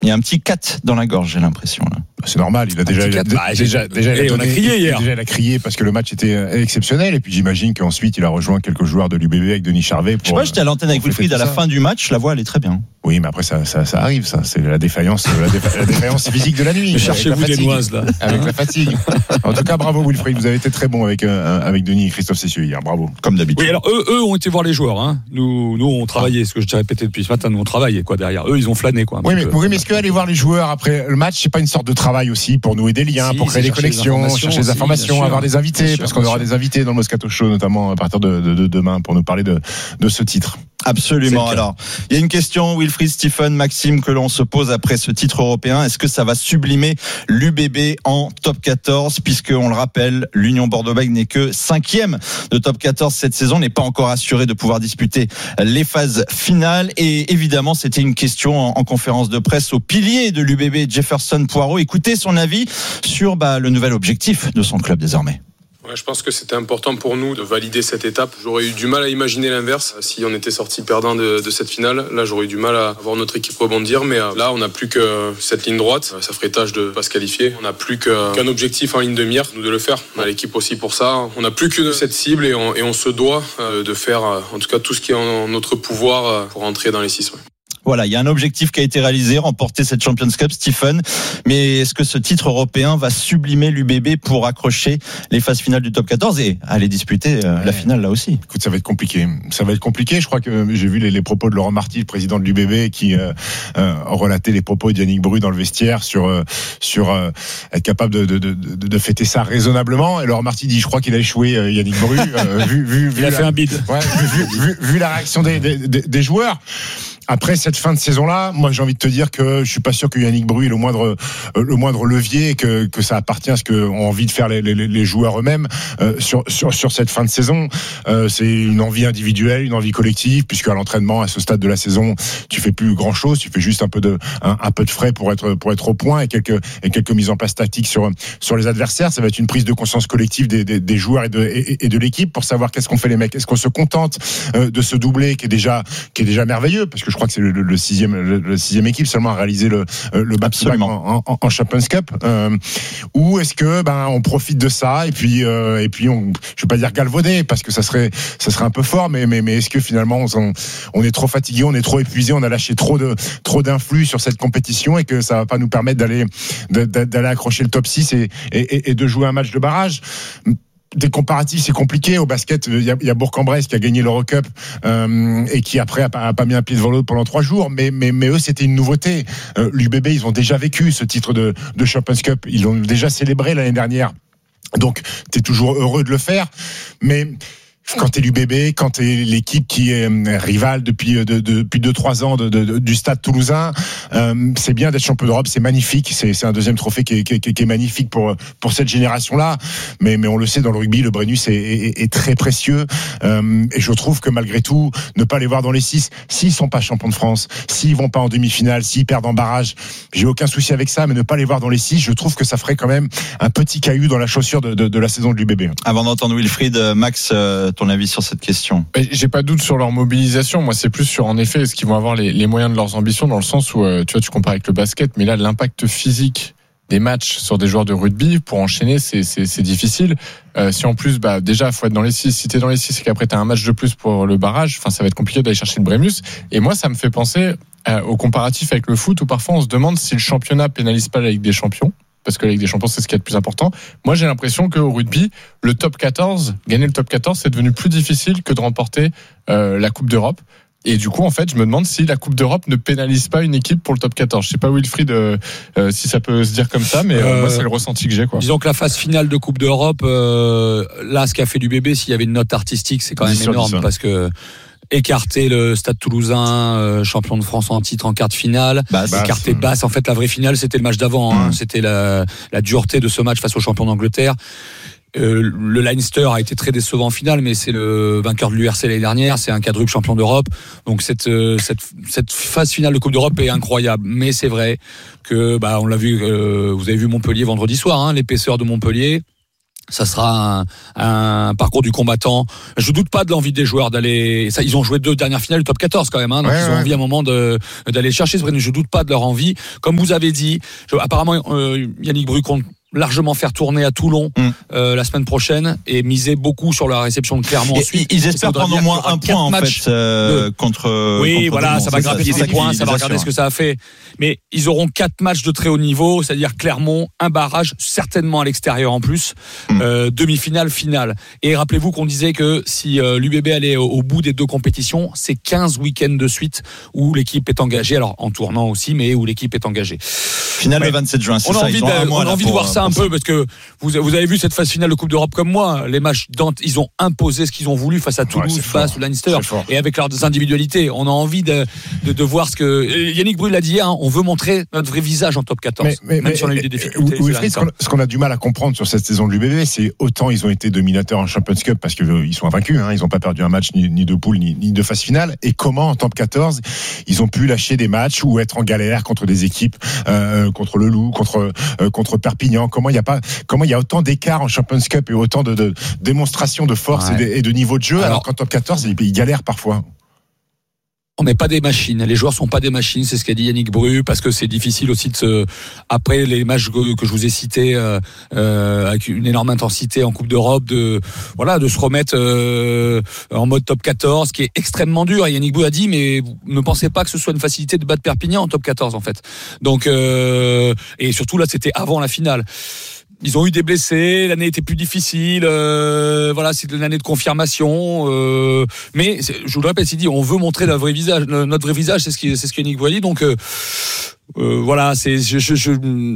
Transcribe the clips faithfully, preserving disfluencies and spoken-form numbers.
Il y a un petit cat dans la gorge, j'ai l'impression là. C'est normal, il a déjà, il a, bah, déjà, déjà, et il a on donné, a crié hier. Déjà, il a crié parce que le match était exceptionnel. Et puis j'imagine qu'ensuite il a rejoint quelques joueurs de l'U B B avec Denis Charvet. Pour, je sais pas, j'étais à l'antenne avec Wilfried à la fin du match, la voix elle est très bien. Oui, mais après ça, ça, ça arrive, ça. C'est la défaillance, la, défa- la défaillance physique de la nuit. Cherchez-vous des noises là. Avec la fatigue. En tout cas, bravo Wilfried, vous avez été très bon avec euh, avec Denis et Christophe Cessieux hier, bravo. Comme d'habitude. Oui, alors eux, eux ont été voir les joueurs. Hein. Nous, nous on travaillait, ce que je t'ai répété depuis ce matin, nous on travaillait quoi derrière. Eux, ils ont flâné quoi. Oui, mais, oui, mais est-ce qu'aller voir les joueurs après le match, c'est pas une sorte de travail aussi pour nouer des liens, si, pour créer des connexions, chercher des informations, si, avoir des invités, sûr, parce qu'on aura des invités dans le Moscato Show, notamment à partir de, de, de demain, pour nous parler de, de ce titre. Absolument. Alors, il y a une question, Wilfried, Stephen, Maxime, que l'on se pose après ce titre européen. Est-ce que ça va sublimer l'U B B en top quatorze, puisque on le rappelle, l'Union Bordeaux-Bègles n'est que cinquième de top quatorze cette saison, n'est pas encore assurée de pouvoir disputer les phases finales. Et évidemment, c'était une question en, en conférence de presse au pilier de l'U B B, Jefferson Poirot. Écoutez son avis sur bah, le nouvel objectif de son club désormais. Ouais, je pense que c'était important pour nous de valider cette étape. J'aurais eu du mal à imaginer l'inverse si on était sorti perdant de, de cette finale. Là, j'aurais eu du mal à voir notre équipe rebondir. Mais là, on n'a plus que cette ligne droite. Ça ferait tâche de ne pas se qualifier. On n'a plus que, qu'un objectif en ligne de mire, nous de le faire. On a l'équipe aussi pour ça. On n'a plus que cette cible et on, et on se doit de faire, en tout cas, tout ce qui est en notre pouvoir pour entrer dans les six. Ouais. Voilà, il y a un objectif qui a été réalisé, remporter cette Champions Cup, Stephen. Mais est-ce que ce titre européen va sublimer l'U B B pour accrocher les phases finales du top quatorze et aller disputer euh, ouais. la finale là aussi? Écoute, ça va être compliqué. Ça va être compliqué. Je crois que j'ai vu les, les propos de Laurent Marty, le président de l'U B B, qui euh, euh, relatait les propos de Yannick Bru dans le vestiaire sur euh, sur euh, être capable de, de, de, de, de fêter ça raisonnablement. Et Laurent Marty dit, je crois qu'il a échoué, euh, Yannick Bru. Euh, vu, vu, vu Il a la, fait un bide. Ouais, vu, vu, vu, vu la réaction des, des, des, des joueurs. Après cette fin de saison-là, moi j'ai envie de te dire que je suis pas sûr que Yannick Bru ait le moindre le moindre levier et que que ça appartient à ce qu'ont envie de faire les, les, les joueurs eux-mêmes euh, sur sur sur cette fin de saison. Euh, c'est une envie individuelle, une envie collective, puisque à l'entraînement à ce stade de la saison, tu fais plus grand-chose, tu fais juste un peu de un, un peu de frais pour être pour être au point et quelques et quelques mises en place tactiques sur sur les adversaires. Ça va être une prise de conscience collective des des, des joueurs et de et, et de l'équipe pour savoir qu'est-ce qu'on fait les mecs. Est-ce qu'on se contente euh, de ce doublé qui est déjà qui est déjà merveilleux, parce que je crois que c'est le, le, le sixième le, le sixième équipe seulement à réaliser le le back-to-back en, en, en Champions Cup, euh, ou est-ce que ben on profite de ça et puis euh, et puis on, je vais pas dire galvauder parce que ça serait ça serait un peu fort, mais mais mais est-ce que finalement on, on est trop fatigué, on est trop épuisé, on a lâché trop de trop d'influx sur cette compétition et que ça va pas nous permettre d'aller d'aller accrocher le top six et et, et de jouer un match de barrage. Des comparatifs, c'est compliqué. Au basket, il y a, il y a Bourg-en-Bresse qui a gagné l'Eurocup euh, et qui après a pas, a pas mis un pied devant l'autre pendant trois jours. Mais, mais, mais eux, c'était une nouveauté. Euh, L'U B B, ils ont déjà vécu ce titre de, de Champions Cup. Ils l'ont déjà célébré l'année dernière. Donc, t'es toujours heureux de le faire. Mais quand t'es l'U B B, quand t'es l'équipe qui est rivale depuis de, de, depuis deux trois ans de, de, de, du Stade Toulousain, euh, c'est bien d'être champion d'Europe, c'est magnifique, c'est, c'est un deuxième trophée qui est, qui, est, qui est magnifique pour pour cette génération-là. Mais mais on le sait, dans le rugby, le Brennus est, est, est très précieux. Euh, et je trouve que malgré tout, ne pas les voir dans les six, s'ils sont pas champions de France, s'ils vont pas en demi-finale, s'ils perdent en barrage, j'ai aucun souci avec ça. Mais ne pas les voir dans les six, je trouve que ça ferait quand même un petit caillou dans la chaussure de, de, de la saison de l'U B B. Avant d'entendre Wilfried, Max, euh, ton avis sur cette question? J'ai pas de doute sur leur mobilisation. Moi, c'est plus sur, en effet, est-ce qu'ils vont avoir les, les moyens de leurs ambitions, dans le sens où, euh, tu vois, tu compares avec le basket, mais là, l'impact physique des matchs sur des joueurs de rugby, pour enchaîner, c'est, c'est, c'est difficile. Euh, si en plus, bah, déjà, faut être dans les six. Si t'es dans les six et qu'après t'as un match de plus pour le barrage, enfin, ça va être compliqué d'aller chercher le Brennus. Et moi, ça me fait penser euh, au comparatif avec le foot, où parfois on se demande si le championnat pénalise pas la Ligue des Champions. Parce que la Ligue des Champions, c'est ce qui est le plus important. Moi, j'ai l'impression qu'au rugby, le top quatorze, gagner le top quatorze, c'est devenu plus difficile que de remporter euh, la Coupe d'Europe. Et du coup, en fait, je me demande si la Coupe d'Europe ne pénalise pas une équipe pour le top quatorze. Je sais pas, Wilfried, euh, euh, si ça peut se dire comme ça, mais euh, euh, moi, c'est le ressenti que j'ai, quoi. Disons que la phase finale de Coupe d'Europe, euh, là, ce qu'a fait l'U B B, s'il y avait une note artistique, c'est quand même énorme, parce que écarter le Stade Toulousain, euh, champion de France en titre en quart de finale, Basse. écarter Basse. En fait, la vraie finale, c'était le match d'avant. Hein. Mmh. C'était la, la dureté de ce match face au champion d'Angleterre. Euh, le Leinster a été très décevant en finale, mais c'est le vainqueur de l'U R C l'année dernière, c'est un quadruple champion d'Europe. Donc cette, euh, cette, cette phase finale de Coupe d'Europe est incroyable. Mais c'est vrai que, bah, on l'a vu, euh, vous avez vu Montpellier vendredi soir, hein, l'épaisseur de Montpellier. Ça sera un, un parcours du combattant. Je doute pas de l'envie des joueurs d'aller. Ça, ils ont joué deux dernières finales du top quatorze quand même. Hein, donc ouais, ils ont ouais. envie à un moment de d'aller chercher. Je doute pas de leur envie. Comme vous avez dit, je, apparemment euh, Yannick Bru compte largement faire tourner à Toulon mm. euh, la semaine prochaine et miser beaucoup sur la réception de Clermont. Ensuite, ils espèrent prendre au moins un point en fait euh, de... contre. Oui, contre voilà, Toulon. ça va grappiller des points, ça va regarder ce que ça a fait. Mais ils auront quatre matchs de très haut niveau, c'est-à-dire Clermont, un barrage, certainement à l'extérieur en plus, mm. euh, demi-finale, finale. Et rappelez-vous qu'on disait que si euh, l'U B B allait au, au bout des deux compétitions, c'est quinze week-ends de suite où l'équipe est engagée, alors en tournant aussi, mais où l'équipe est engagée. Finale ouais. le vingt-sept juin. On a ça, envie, de, on a envie de voir ça un peu parce que vous, vous avez vu cette phase finale de Coupe d'Europe comme moi. Les matchs Dante, ils ont imposé ce qu'ils ont voulu face à Toulouse, ouais, face au Leinster, et avec leurs individualités. On a envie de, de, de voir ce que Yannick Bru l'a dit. Hein, on veut montrer notre vrai visage en top quatorze, mais, mais, même mais, si on a eu des difficultés. Oui, ce, qu'on, ce qu'on a du mal à comprendre sur cette saison de l'U B B, c'est autant ils ont été dominateurs en Champions Cup parce qu'ils euh, sont invaincus. Hein, ils n'ont pas perdu un match ni, ni de poule ni, ni de phase finale. Et comment en top quatorze ils ont pu lâcher des matchs ou être en galère contre des équipes, euh, contre le Loup, contre euh, contre Perpignan. Comment il y a pas, comment il y a autant d'écart en Champions Cup et autant de, de démonstrations de force ouais. et, de, et de niveau de jeu, alors, alors qu'en top quatorze ils, ils galèrent parfois. On n'est pas des machines, les joueurs sont pas des machines, c'est ce qu'a dit Yannick Bru, parce que c'est difficile aussi de se, après les matchs que, que je vous ai cités, euh, euh, avec une énorme intensité en Coupe d'Europe, de, voilà, de se remettre euh, en mode top quatorze, qui est extrêmement dur. Et Yannick Bru a dit, mais vous ne pensez pas que ce soit une facilité de battre Perpignan en top quatorze, en fait. Donc, euh, et surtout là, c'était avant la finale. Ils ont eu des blessés, l'année était plus difficile, euh, voilà, c'est une année de confirmation. Euh, mais je vous le répète, il dit, on veut montrer notre vrai visage, notre vrai visage, c'est ce qui, c'est ce que Yannick Bru dit. Donc euh, euh, voilà, c'est, je, je, je,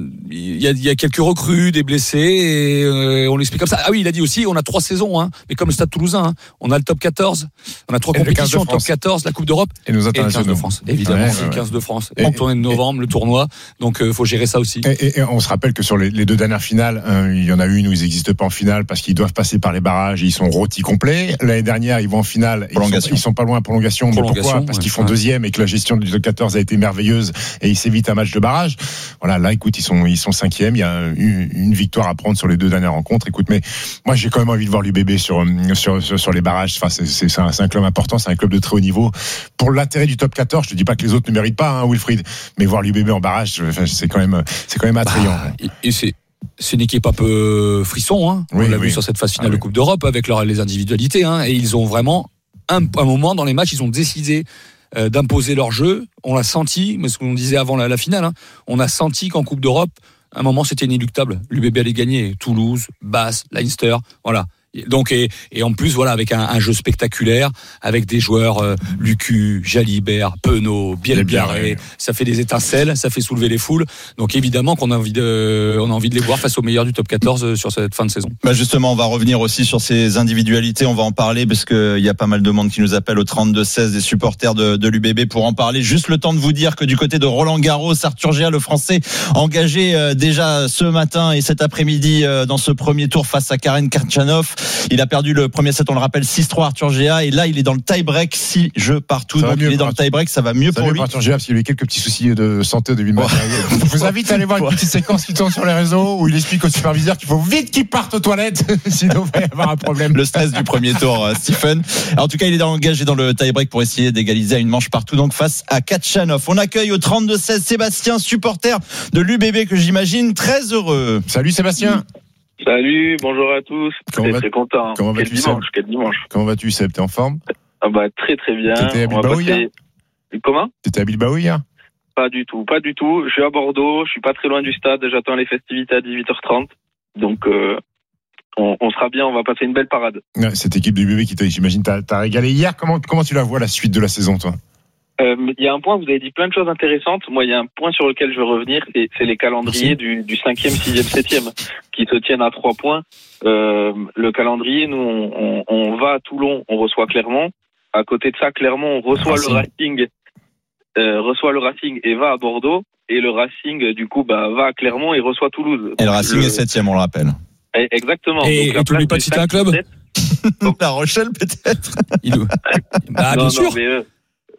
il y a, il y a quelques recrues, des blessés, et euh, on l'explique comme ça. Ah oui, il a dit aussi, on a trois saisons, hein, mais comme le Stade Toulousain, hein, on a le top quatorze, on a trois et compétitions, top quatorze, la Coupe d'Europe et nos et le quinze de France. Évidemment, ouais, ouais, c'est le quinze de France. En tournée de novembre, et, le tournoi, donc il euh, faut gérer ça aussi. Et, et, et on se rappelle que sur les, les deux dernières finales, hein, il y en a une où ils n'existent pas en finale parce qu'ils doivent passer par les barrages, et ils sont rôtis complets. L'année dernière, ils vont en finale, ils sont, ils sont pas loin à prolongation. Mais pourquoi ? Parce ouais, qu'ils font ouais. deuxième et que la gestion du top quatorze a été merveilleuse et ils s'évitent un match de barrage. Voilà, là, écoute, ils sont, ils sont cinquième. Il y a une, une victoire à prendre sur les deux dernières rencontres. Écoute, mais moi, j'ai quand même envie de voir l'U B B sur, sur, sur, sur les barrages. Enfin, c'est, c'est, c'est, un, c'est un club important, c'est un club de très haut niveau. Pour l'intérêt du top quatorze, je te dis pas que les autres ne méritent pas, hein, Wilfried, mais voir l'U B B en barrage, c'est quand même, c'est quand même attrayant. Bah, et c'est, c'est une équipe un peu frisson, hein. Oui, on l'a oui. vu sur cette phase finale ah, de Coupe oui. d'Europe avec leur, les individualités, hein, et ils ont vraiment, un, un moment dans les matchs, ils ont décidé euh, d'imposer leur jeu. On l'a senti, mais ce qu'on disait avant la, la finale, hein, on a senti qu'en Coupe d'Europe, à un moment, c'était inéluctable. L'U B B allait gagner. Toulouse, Basse, Leinster, voilà. Donc et, et en plus voilà avec un, un jeu spectaculaire avec des joueurs euh, Lucu, Jalibert, Penaud, Bielbiarré, ça fait des étincelles, ça fait soulever les foules. Donc évidemment qu'on a envie de on a envie de les voir face aux meilleurs du top quatorze sur cette fin de saison. Bah justement, on va revenir aussi sur ces individualités, on va en parler parce que il y a pas mal de monde qui nous appelle au trente-deux seize des supporters de, de l'U B B pour en parler. Juste le temps de vous dire que du côté de Roland Garros, Arthur Géa, le Français, engagé euh, déjà ce matin et cet après-midi euh, dans ce premier tour face à Karen Khachanov. Il a perdu le premier set, on le rappelle, six trois Arthur Géa, et là il est dans le tie-break, six jeux partout, donc il est dans le tie-break, ça va mieux ça pour lui. Arthur Géa, parce qu'il a eu quelques petits soucis de santé au début de match. Je vous invite à aller voir une petite séquence qui tourne sur les réseaux où il explique au superviseur qu'il faut vite qu'il parte aux toilettes, sinon il va y avoir un problème. Le stress du premier tour, Stephen. En tout cas, il est engagé dans le tie-break pour essayer d'égaliser à une manche partout, donc face à Khachanov. On accueille au trente-deux seize Sébastien, supporter de l'U B B que j'imagine très heureux. Salut Sébastien. Salut, bonjour à tous. Comment très, très content. Comment quel vas-tu, dimanche, Seb quel dimanche. Comment vas-tu, Seb? T'es en forme? Ah bah très très bien. T'étais à Bilbao hier? Comment? T'étais à Bilbao hier? Pas du tout, pas du tout. Je suis à Bordeaux, je suis pas très loin du stade. J'attends les festivités à dix-huit heures trente. Donc euh, on, on sera bien, on va passer une belle parade. Ouais, cette équipe de l'U B B qui t'a, j'imagine, t'as, t'as régalé hier. Comment, comment tu la vois la suite de la saison, toi? Il euh, y a un point, vous avez dit plein de choses intéressantes. Moi, il y a un point sur lequel je veux revenir, c'est, c'est les calendriers du, du cinquième, sixième, septième, qui se tiennent à trois points. Euh, le calendrier, nous, on, on, on va à Toulon, on reçoit Clermont. À côté de ça, Clermont, on reçoit Racing. le Racing, euh, reçoit le Racing et va à Bordeaux. Et le Racing, du coup, bah, va à Clermont et reçoit Toulouse. Et le Racing le... est septième, on le rappelle. Et, exactement. Et, donc, et tu n'oublies pas de citer un club? La Rochelle, peut-être. Il... Bah, non, bien sûr. Non, mais, euh,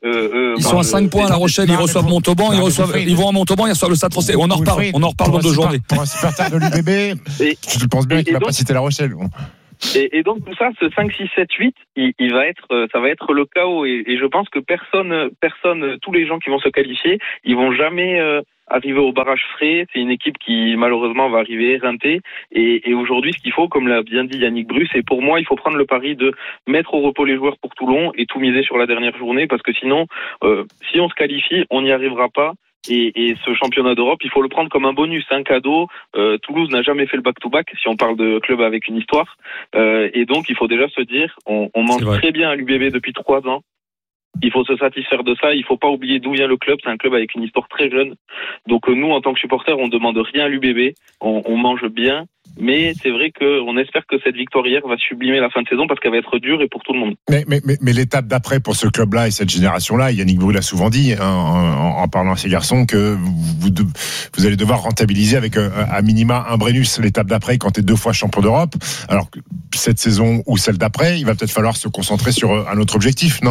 Euh, euh, Ils moi, sont à je- cinq points à La Rochelle, ils Non, mais reçoivent pour- Montauban, ils non, mais reçoivent, pour- ils vont à Montauban, ils reçoivent le Stade Français. On en reparle, on en reparle dans deux journées. Pour un supporter de l'U B B, Et- tu penses bien et- qu'il va et donc- pas citer La Rochelle. Bon. Et, et donc tout ça, ce cinq, six, sept, huit, il, il va être, euh, ça va être le chaos. Et, et je pense que personne, personne, tous les gens qui vont se qualifier, ils vont jamais euh, arriver au barrage frais. C'est une équipe qui malheureusement va arriver éreintée. Et, et aujourd'hui, ce qu'il faut, comme l'a bien dit Yannick Bru, c'est pour moi, il faut prendre le pari de mettre au repos les joueurs pour Toulon et tout miser sur la dernière journée, parce que sinon, euh, si on se qualifie, on n'y arrivera pas. Et, et ce championnat d'Europe, il faut le prendre comme un bonus, un cadeau. Euh, Toulouse n'a jamais fait le back-to-back, si on parle de club avec une histoire. Euh, et donc, il faut déjà se dire, on, on mange très bien à l'U B B depuis trois ans. Il faut se satisfaire de ça. Il faut pas oublier d'où vient le club. C'est un club avec une histoire très jeune. Donc, euh, nous, en tant que supporters, on demande rien à l'U B B. On, on mange bien. Mais c'est vrai qu'on espère que cette victoire hier va sublimer la fin de saison parce qu'elle va être dure et pour tout le monde. Mais, mais, mais, mais l'étape d'après pour ce club-là et cette génération-là, Yannick Bru l'a souvent dit hein, en, en parlant à ses garçons que vous, de, vous allez devoir rentabiliser avec euh, à minima un Brennus l'étape d'après quand tu es deux fois champion d'Europe. Alors que cette saison ou celle d'après, il va peut-être falloir se concentrer sur un autre objectif, non ?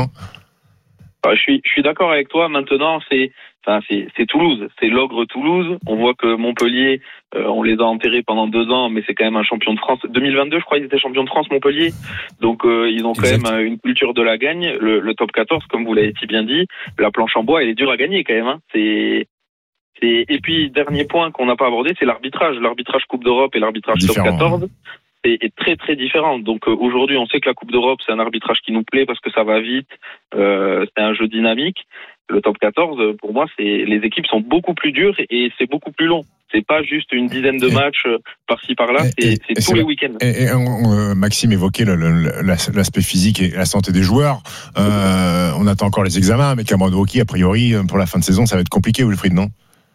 Je suis, je suis d'accord avec toi. Maintenant, c'est, enfin, c'est, c'est Toulouse, c'est l'ogre Toulouse. On voit que Montpellier, euh, on les a enterrés pendant deux ans, mais c'est quand même un champion de France. deux mille vingt-deux, je crois, ils étaient champions de France, Montpellier. Donc, euh, ils ont quand exact. même une culture de la gagne. Le, le top quatorze, comme vous l'avez si bien dit, la planche en bois, elle est dure à gagner quand même. Hein. C'est, c'est, et puis dernier point qu'on n'a pas abordé, c'est l'arbitrage. L'arbitrage Coupe d'Europe et l'arbitrage Différent, top quatorze. Hein. Est très très différent. Donc euh, aujourd'hui, on sait que la Coupe d'Europe, c'est un arbitrage qui nous plaît parce que ça va vite, euh, c'est un jeu dynamique. Le top quatorze, pour moi, c'est les équipes sont beaucoup plus dures et c'est beaucoup plus long. C'est pas juste une dizaine de matchs par-ci par-là, c'est, et, c'est et tous c'est les week-ends. Et, et euh, Maxime évoquait le, le, l'aspect physique et la santé des joueurs. Euh, on attend encore les examens, mais Cameron Wauquiez, a priori, pour la fin de saison, ça va être compliqué, Wilfried, non ?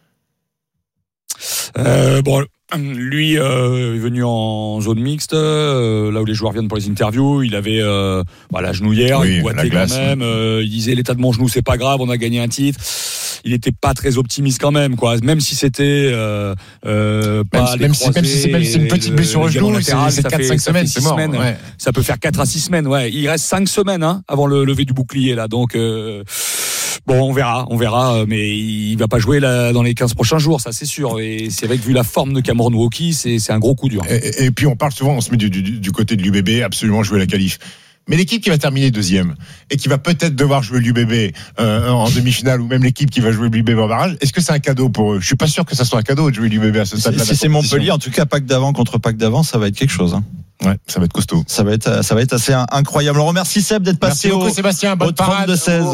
Euh, bon. Lui euh, est venu en zone mixte, euh, là où les joueurs viennent pour les interviews. Il avait euh, bah, la genouillère, oui, il boitait quand même. Euh, il disait l'état de mon genou, c'est pas grave, on a gagné un titre. Il était pas très optimiste quand même, quoi. Même si c'était euh, euh, pas même, même, si, même si c'est même si c'est une petite blessure au genou, c'est, c'est quatre cinq semaines, c'est mort. Semaines, ouais. Ça peut faire quatre à six semaines. Ouais, il reste cinq semaines hein, avant le lever du bouclier là, donc. Euh, Bon, on verra, on verra, mais il va pas jouer là, dans les quinze prochains jours, ça c'est sûr. Et c'est vrai que vu la forme de Cameron Wauquiez, c'est, c'est un gros coup dur. Et, et puis on parle souvent, on se met du, du, du côté de l'U B B, absolument jouer la qualif. Mais l'équipe qui va terminer deuxième et qui va peut-être devoir jouer l'U B B euh, en demi-finale ou même l'équipe qui va jouer l'U B B en barrage, est-ce que c'est un cadeau pour eux ? Je suis pas sûr que ça soit un cadeau de jouer l'U B B à ce stade-là. Si c'est Montpellier, en tout cas, Pack d'avant contre Pack d'avant, ça va être quelque chose. Hein. Ouais, ça va être costaud. Ça va être, ça va être assez incroyable. On remercie Seb d'être passé Merci beaucoup, au, Sébastien, bonne au trente-deux seize.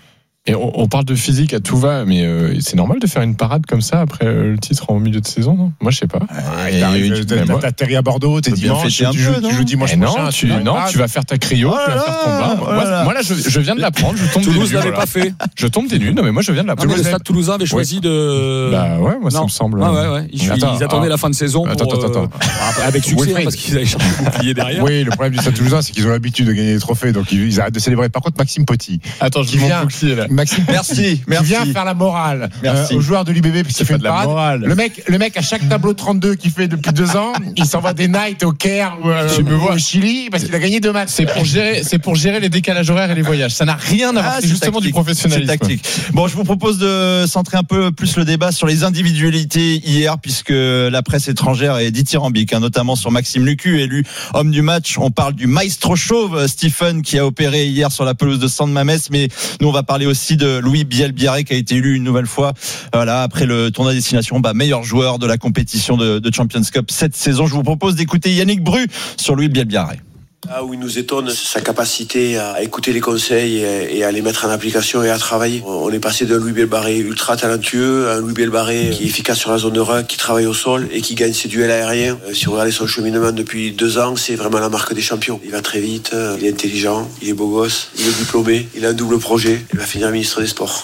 Et on, on parle de physique à tout va, mais euh, c'est normal de faire une parade comme ça après euh, le titre en milieu de saison, non ? Moi, je sais pas. Ouais, t'arrives, t'as, t'as atterri à Bordeaux, t'es dimanche, tu, peu, joues, tu joues dimanche prochain. Non, tu, non, tu vas faire ta cryo, oh tu vas faire ton bar. oh Moi, là. moi là, je, je viens de l'apprendre. Je tombe Toulouse des nues, l'avait voilà. pas fait. Je tombe des nues. Non, mais moi, je viens de Non, l'apprendre. mais le Stade Toulousain avait choisi ouais. de. Bah ouais, moi, ça non. me semble. Ah ouais, ouais. Ils, Attends, ils attendaient ah. la fin de saison. Attends, pour, attends, euh, attends. Avec succès, Wilfried. hein, parce qu'ils avaient cherché le bouclier derrière. Oui, le problème du Stade Toulousain, c'est qu'ils ont l'habitude de gagner des trophées, donc ils, ils arrêtent de célébrer. Par contre, Maxime Poty. Attends, je Qui mon vient- bouclier là. Maxime Merci, merci. Qui vient faire la morale Merci. euh, aux joueurs de l'U B B puisqu'il fait pas une de la parade. morale. Le mec, le mec à chaque tableau trente-deux qu'il fait depuis deux ans, il s'envoie des nights au Caire ou, euh, Tu me ou vois. au Chili parce qu'il a gagné deux matchs. C'est pour gérer, c'est pour gérer les décalages horaires et les voyages. Ça n'a rien à voir. Ah, c'est justement tactique. du professionnalisme. C'est tactique. Bon, je vous propose de centrer un peu plus le débat sur les individualités hier, puisque la presse étrangère est dithyrambique, hein, notamment sur Maxime Lucu, élu homme du match. On parle du maestro chauve, Stephen, qui a opéré hier sur la pelouse de San Mamés, mais nous, on va parler aussi de Louis Bielbiarré, qui a été élu une nouvelle fois, voilà, après le tournoi destination, bah, meilleur joueur de la compétition de, de Champions Cup cette saison. Je vous propose d'écouter Yannick Bru sur Louis Bielbiarré. Là où il nous étonne, c'est sa capacité à écouter les conseils et à les mettre en application et à travailler. On est passé d'un Louis Bielbiarré ultra talentueux à un Louis Bielbiarré qui est efficace sur la zone de run, qui travaille au sol et qui gagne ses duels aériens. Si on regarde son cheminement depuis deux ans, c'est vraiment la marque des champions. Il va très vite, il est intelligent, il est beau gosse, il est diplômé, il a un double projet. Il va finir ministre des Sports.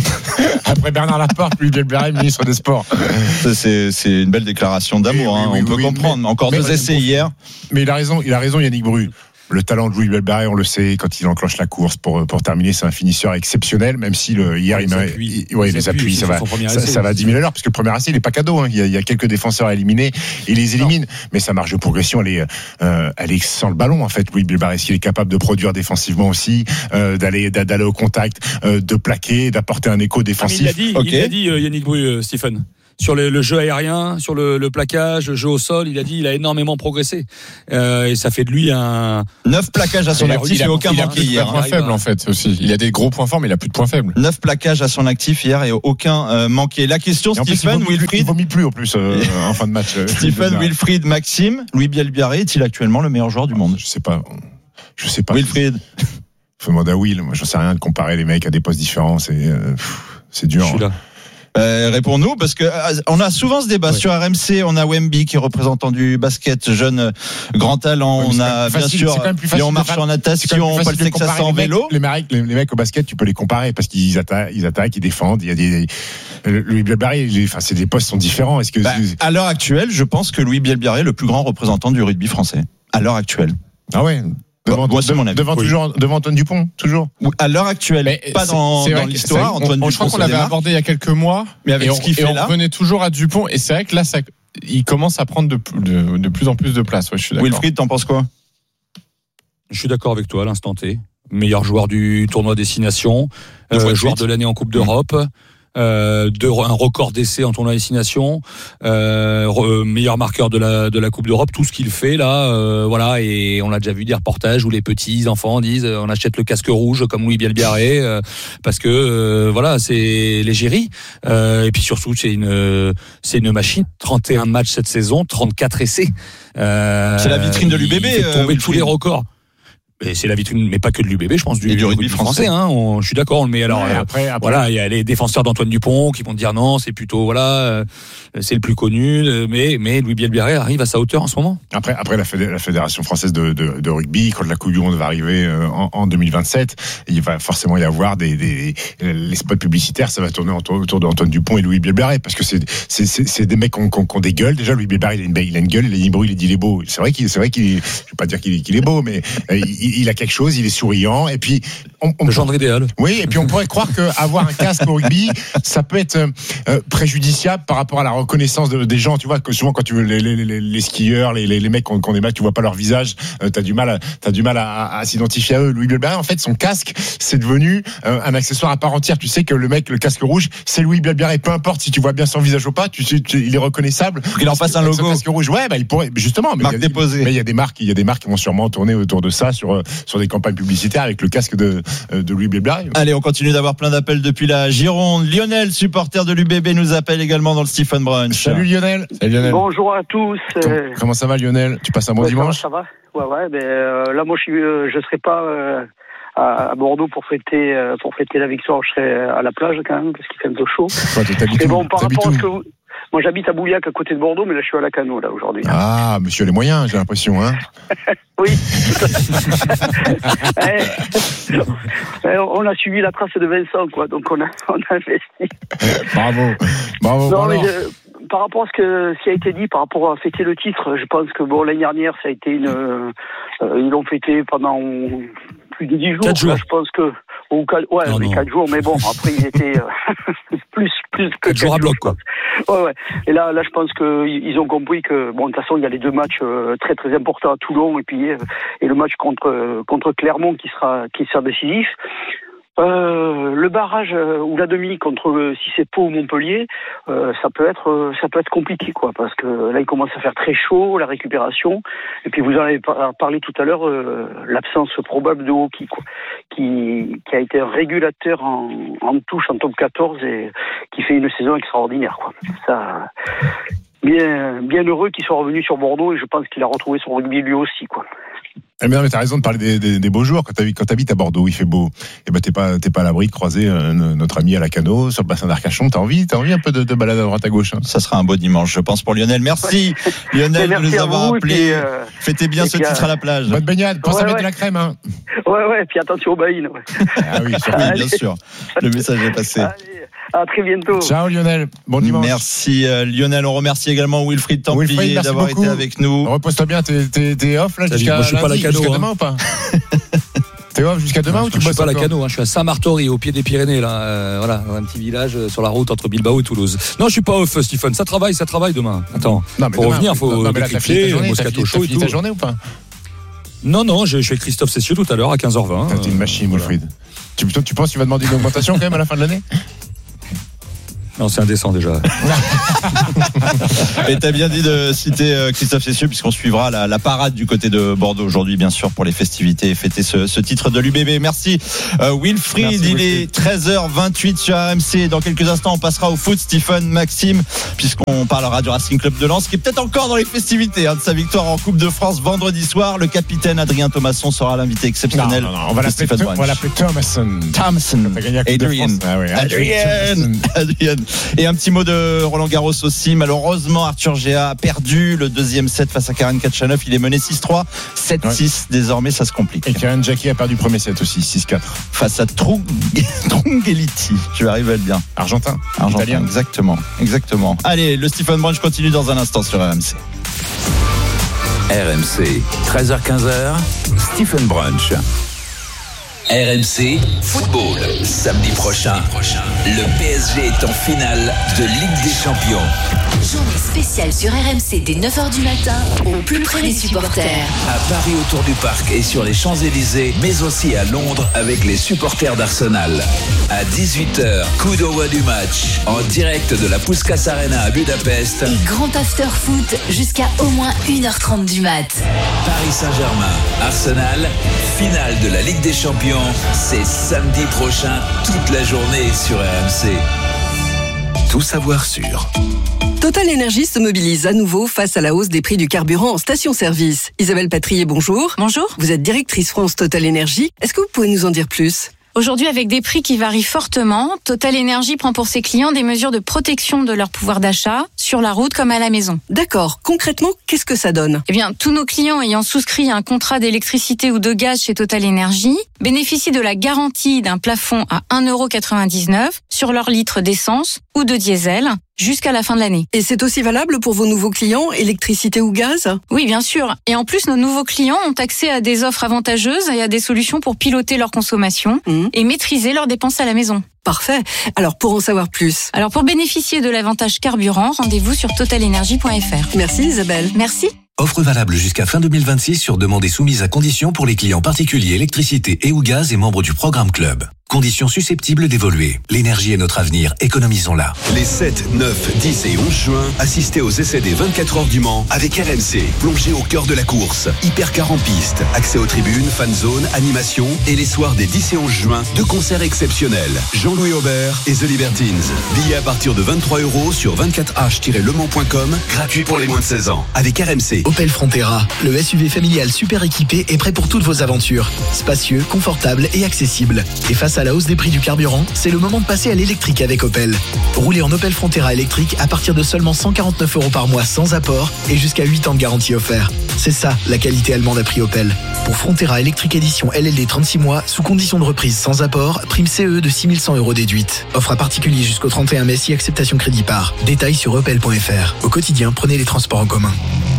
Après Bernard Laporte, Louis Bielbiarré, ministre des Sports. Ça, c'est, c'est une belle déclaration d'amour, Oui, oui, hein, oui, on peut oui, comprendre. mais- Encore mais- deux essais hier. Mais il a raison, il a raison Yannick Bru. le talent de Louis Belbarré, on le sait, quand il enclenche la course pour pour terminer, c'est un finisseur exceptionnel. Même si le, hier ouais, il m'a, il, ouais, les, les appuis, ça va, ça, ça va à dix mille à l'heure, parce que le premier essai, il est pas cadeau. Hein. Il y a, il y a quelques défenseurs à éliminer, il les élimine, non. mais sa marge de progression, elle est, euh, elle est sans le ballon en fait. Louis Belbarré, est-ce qu'il est capable de produire défensivement aussi, euh, d'aller d'aller au contact, euh, de plaquer, d'apporter un écho défensif. Ah, il a dit, okay. il a dit euh, Yannick Bru, euh, Stephen. Sur le, le jeu aérien, sur le, le plaquage, le jeu au sol, il a dit il a énormément progressé euh, et ça fait de lui un neuf plaquages à son il a, actif il a, et aucun il a manqué hier. Il a plus de points faibles en fait aussi. Il a des gros points forts mais il a plus de points faibles. neuf plaquages à son actif hier et aucun euh, manqué. La question et Stephen Wilfried, il vomit plus en plus euh, en fin de match. Euh, Stephen Wilfried, Maxime, Louis Bielbarré est-il actuellement le meilleur joueur du monde? Je sais pas. Je sais pas. Wilfried. Faut demander à Will. Moi, j'en sais rien de comparer les mecs à des postes différents. C'est euh, c'est dur. Je suis là. Euh, réponds-nous parce que euh, on a souvent ce débat ouais. sur R M C. On a Wemby qui est représentant du basket, jeune euh, grand talent. Ouais, on a bien facile, sûr Léon Marchand en natation, Paul Sexas en vélo. Les mecs, les, les mecs au basket, tu peux les comparer parce qu'ils attaquent, ils attaquent, ils défendent. Il y a des Louis Bielbarré, enfin c'est des postes sont différents. Est-ce que bah, à l'heure actuelle, je pense que Louis Bielbarré est le plus grand représentant du rugby français. À l'heure actuelle. Ah ouais. Devant, bon, devant, devant, oui. toujours, devant Antoine Dupont, toujours. À l'heure actuelle, mais pas dans, dans l'histoire. Antoine on, Dupont, je crois qu'on l'avait abordé il y a quelques mois. Mais avec et ce qu'il fait et là, on revenait toujours à Dupont. Et c'est vrai que là, ça, il commence à prendre de, de, de plus en plus de place. Ouais, je suis d'accord. Wilfried, t'en penses quoi? Je suis d'accord avec toi à l'instant T. Meilleur joueur du tournoi Destination, euh, joueur de l'année en Coupe d'Europe. Mmh. Euh, de, un record d'essai en tournoi destination, euh, re, meilleur marqueur de la de la Coupe d'Europe, tout ce qu'il fait là, euh, voilà, et on l'a déjà vu des reportages où les petits enfants disent euh, on achète le casque rouge comme Louis Bielbarré euh, parce que euh, voilà c'est l'égérie euh, et puis surtout c'est une c'est une machine. trente et un matchs cette saison, trente-quatre essais. Euh, c'est la vitrine de l'U B B. Il fait tomber euh, tous les records. Et c'est la vitrine, mais pas que de l'U B B, je pense, du, du, du rugby, rugby français. français hein, on, je suis d'accord, on le met alors. Ouais, après, après, voilà, il y a les défenseurs d'Antoine Dupont qui vont dire non, c'est plutôt voilà, euh, c'est le plus connu, mais mais Louis Bielbarré arrive à sa hauteur en ce moment. Après, après la, fédé- la fédération française de, de, de rugby, quand la Coupe du Monde va arriver euh, en, en deux mille vingt-sept, il va forcément y avoir des, des les spots publicitaires, ça va tourner autour, autour d'Antoine Dupont et Louis Bielbarré, parce que c'est c'est c'est, c'est des mecs qui ont, qui ont des gueules. Déjà, Louis Bielbarré, il a une, il a une gueule, il a une bruit, il dit il est beau. C'est vrai qu'il, c'est vrai qu'il, je vais pas dire qu'il est, qu'il est beau, mais il, il a quelque chose, il est souriant et puis on, on le genre idéal. Oui, et puis on pourrait croire que avoir un casque au rugby, ça peut être euh, préjudiciable par rapport à la reconnaissance de, des gens. Tu vois que souvent quand tu veux les, les, les, les skieurs, les, les, les mecs qui ont, qui ont des matchs, tu vois pas leur visage, euh, t'as du mal, à, t'as du mal à, à, à s'identifier à eux. Louis Bielbarré, en fait, son casque, c'est devenu euh, un accessoire à part entière. Tu sais que le mec, le casque rouge, c'est Louis Bielbarré. Peu importe si tu vois bien son visage ou pas, tu sais, tu, il est reconnaissable. Il en fasse un logo. Son casque rouge, ouais, bah il pourrait justement. Mais marque il y a, déposée. Mais il y a des marques, il y a des marques qui vont sûrement tourner autour de ça sur sur des campagnes publicitaires avec le casque de de Louis Bielbarré. Allez, on continue d'avoir plein d'appels depuis la Gironde. Lionel, supporter de l'U B B, nous appelle également dans le Stephen Brunch. Salut Lionel. Salut Lionel. Bonjour à tous. Comment, comment ça va Lionel? Tu passes un bon ouais, dimanche? Ça va, ça va. Ouais, ouais. Mais euh, là, moi, je suis, euh, je serai pas euh, à, à Bordeaux pour fêter, euh, pour fêter la victoire. Je serai à la plage quand même parce qu'il fait un peu chaud. Ouais, mais bon, par rapport à ce que vous... Moi, j'habite à Bouillac, à côté de Bordeaux, mais là, je suis à Lacanau, là, aujourd'hui. Ah, monsieur les moyens, j'ai l'impression, hein. Oui. On a suivi la trace de Vincent, quoi, donc on a, on a investi. Bravo. Bravo, non, bravo. Mais je, par rapport à ce, que, ce qui a été dit, par rapport à fêter le titre, je pense que, bon, l'année dernière, ça a été une, euh, ils l'ont fêté pendant plus de dix jours. quatre jours. Là, je pense que, ou quatre, ouais, non, mais non. quatre jours, mais bon, après, il était euh, plus, plus que quatre jours à bloc, quoi. Ouais, ouais. Et là, là, je pense que ils ont compris que, bon, de toute façon, il y a les deux matchs euh, très, très importants à Toulon et puis euh, et le match contre euh, contre Clermont qui sera qui sera décisif. Euh, le barrage euh, ou la demi contre euh, si c'est Pau ou Montpellier, euh, ça peut être euh, ça peut être compliqué, quoi, parce que là, il commence à faire très chaud, la récupération. Et puis vous en avez par- parlé tout à l'heure, euh, l'absence probable de Hockey, quoi, qui qui a été un régulateur en, en touche en top quatorze et qui fait une saison extraordinaire, quoi. Ça, bien bien heureux qu'il soit revenu sur Bordeaux et je pense qu'il a retrouvé son rugby lui aussi, quoi. Eh bien, mais t'as raison de parler des, des, des beaux jours. Quand t'habites, quand t'habites à Bordeaux, il fait beau. Et ben, t'es pas, t'es pas à l'abri de croiser euh, notre ami à Lacanau, sur le bassin d'Arcachon. T'as envie, t'as envie un peu de, de balade à droite à gauche, hein. Ça sera un beau dimanche, je pense, pour Lionel. Merci, Lionel, merci de nous avoir vous, appelé. puis, euh, Fêtez bien ce puis, titre euh, à la plage. Bonne baignade, pense ouais, à mettre ouais. de la crème, hein. Ouais, ouais, puis attention aux baïnes, ouais. Ah oui, Oui, bien sûr. Le message est passé. Allez, À très bientôt. Ciao Lionel. Bon dimanche. Merci euh, Lionel. On remercie également Wilfried Templier Wilfried, merci d'avoir beaucoup. été avec nous. Repose-toi bien. T'es, t'es, t'es off là jusqu'à Moi, je suis pas lundi, la cano, jusqu'à hein. demain ou pas? T'es off jusqu'à demain Non, ou tu je bosses suis pas à la encore? Cano, hein, je suis à Saint-Martory, au pied des Pyrénées, là, euh, voilà, un petit village euh, sur la route entre Bilbao et Toulouse. Non, je suis pas off, Stephen. Ça travaille, ça travaille demain. Attends, Non, mais pour demain, revenir, faut non, mais là, t'as fini ta décrypter, journée, Moscato t'as fini- chaud t'as et fini tout. ta journée ou pas? Non, non, je, je fais Christophe Cessieux tout à l'heure à quinze heures vingt. T'es une machine, voilà. Wilfried. Tu, tu penses que tu vas demander une augmentation quand même à la fin de l'année? Non, c'est indécent déjà. Et t'as bien dit de citer euh, Christophe Cessieux, puisqu'on suivra la, la parade du côté de Bordeaux aujourd'hui, bien sûr, pour les festivités et fêter ce, ce titre de l'U B B. Merci euh, Wilfried. Merci, Il Wilfried. est treize heures vingt-huit sur R M C. Dans quelques instants, on passera au foot. Stephen, Maxime, puisqu'on parlera du Racing Club de Lens, qui est peut-être encore dans les festivités hein, de sa victoire en Coupe de France vendredi soir. Le capitaine Adrien Thomasson sera l'invité exceptionnel. Non, non, non, on va de l'appeler, Stephen on va Brunch. l'appeler Thomasson. Thomasson. T'as gagné la Coupe de Adrian. France. Ah ouais, Adrien. Thomasson. Adrien. Et un petit mot de Roland Garros aussi. Malheureusement, Arthur Géa a perdu le deuxième set face à Karen Khachanov. Il est mené six trois, sept six. Ouais. Désormais, ça se complique. Et Karen Jackie a perdu le premier set aussi, six quatre. Face à Trung- Trungelliti. Tu arrives à le bien. Argentin. Argentin. Italien. Exactement. Exactement. Allez, le Stephen Brunch continue dans un instant sur R M C. R M C, treize heures quinze, Stephen Brunch. R M C Football. Samedi prochain, le P S G est en finale de Ligue des Champions. Journée spéciale sur R M C dès neuf heures du matin, au plus près des supporters. À Paris autour du parc et sur les Champs-Élysées, mais aussi à Londres avec les supporters d'Arsenal. À dix-huit heures, coup d'envoi du match en direct de la Puskás Arena à Budapest. Et grand after foot jusqu'à au moins une heure trente du mat. Paris Saint-Germain, Arsenal, finale de la Ligue des Champions. C'est samedi prochain, toute la journée sur R M C. Tout savoir sur Total Énergie se mobilise à nouveau face à la hausse des prix du carburant en station-service. Isabelle Patrier, bonjour. Bonjour. Vous êtes directrice France Total Énergie. Est-ce que vous pouvez nous en dire plus ? Aujourd'hui, avec des prix qui varient fortement, Total Énergie prend pour ses clients des mesures de protection de leur pouvoir d'achat, sur la route comme à la maison. D'accord. Concrètement, qu'est-ce que ça donne ? Eh bien, tous nos clients ayant souscrit un contrat d'électricité ou de gaz chez Total Énergie bénéficient de la garantie d'un plafond à un euro quatre-vingt-dix-neuf sur leur litre d'essence ou de diesel jusqu'à la fin de l'année. Et c'est aussi valable pour vos nouveaux clients, électricité ou gaz ? Oui, bien sûr. Et en plus, nos nouveaux clients ont accès à des offres avantageuses et à des solutions pour piloter leur consommation mmh. et maîtriser leurs dépenses à la maison. Parfait. Alors, pour en savoir plus. Alors, pour bénéficier de l'avantage carburant, rendez-vous sur total énergie point f r. Merci Isabelle. Merci. Offre valable jusqu'à fin deux mille vingt-six sur demande et soumise à conditions pour les clients particuliers électricité et ou gaz et membres du programme Club. Conditions susceptibles d'évoluer. L'énergie est notre avenir, économisons-la. Les sept, neuf, dix et onze juin, assistez aux essais des vingt-quatre heures du Mans avec R M C. Plongez au cœur de la course. Hypercar en piste, accès aux tribunes, fan zone, animation et les soirs des dix et onze juin, deux concerts exceptionnels. Jean-Louis Aubert et The Libertines. Billets à partir de vingt-trois euros sur vingt-quatre h tiret le mans point com, gratuit pour les moins de seize ans. Avec R M C. Opel Frontera, le S U V familial super équipé est prêt pour toutes vos aventures. Spacieux, confortable et accessible. Et face à la hausse des prix du carburant, c'est le moment de passer à l'électrique avec Opel. Roulez en Opel Frontera électrique à partir de seulement cent quarante-neuf euros par mois sans apport et jusqu'à huit ans de garantie offert. C'est ça, la qualité allemande à prix Opel. Pour Frontera électrique édition L L D trente-six mois, sous condition de reprise sans apport, prime C E de six mille cent euros déduite. Offre à particulier jusqu'au trente et un mai si acceptation crédit par. Détails sur opel point f r. Au quotidien, prenez les transports en commun.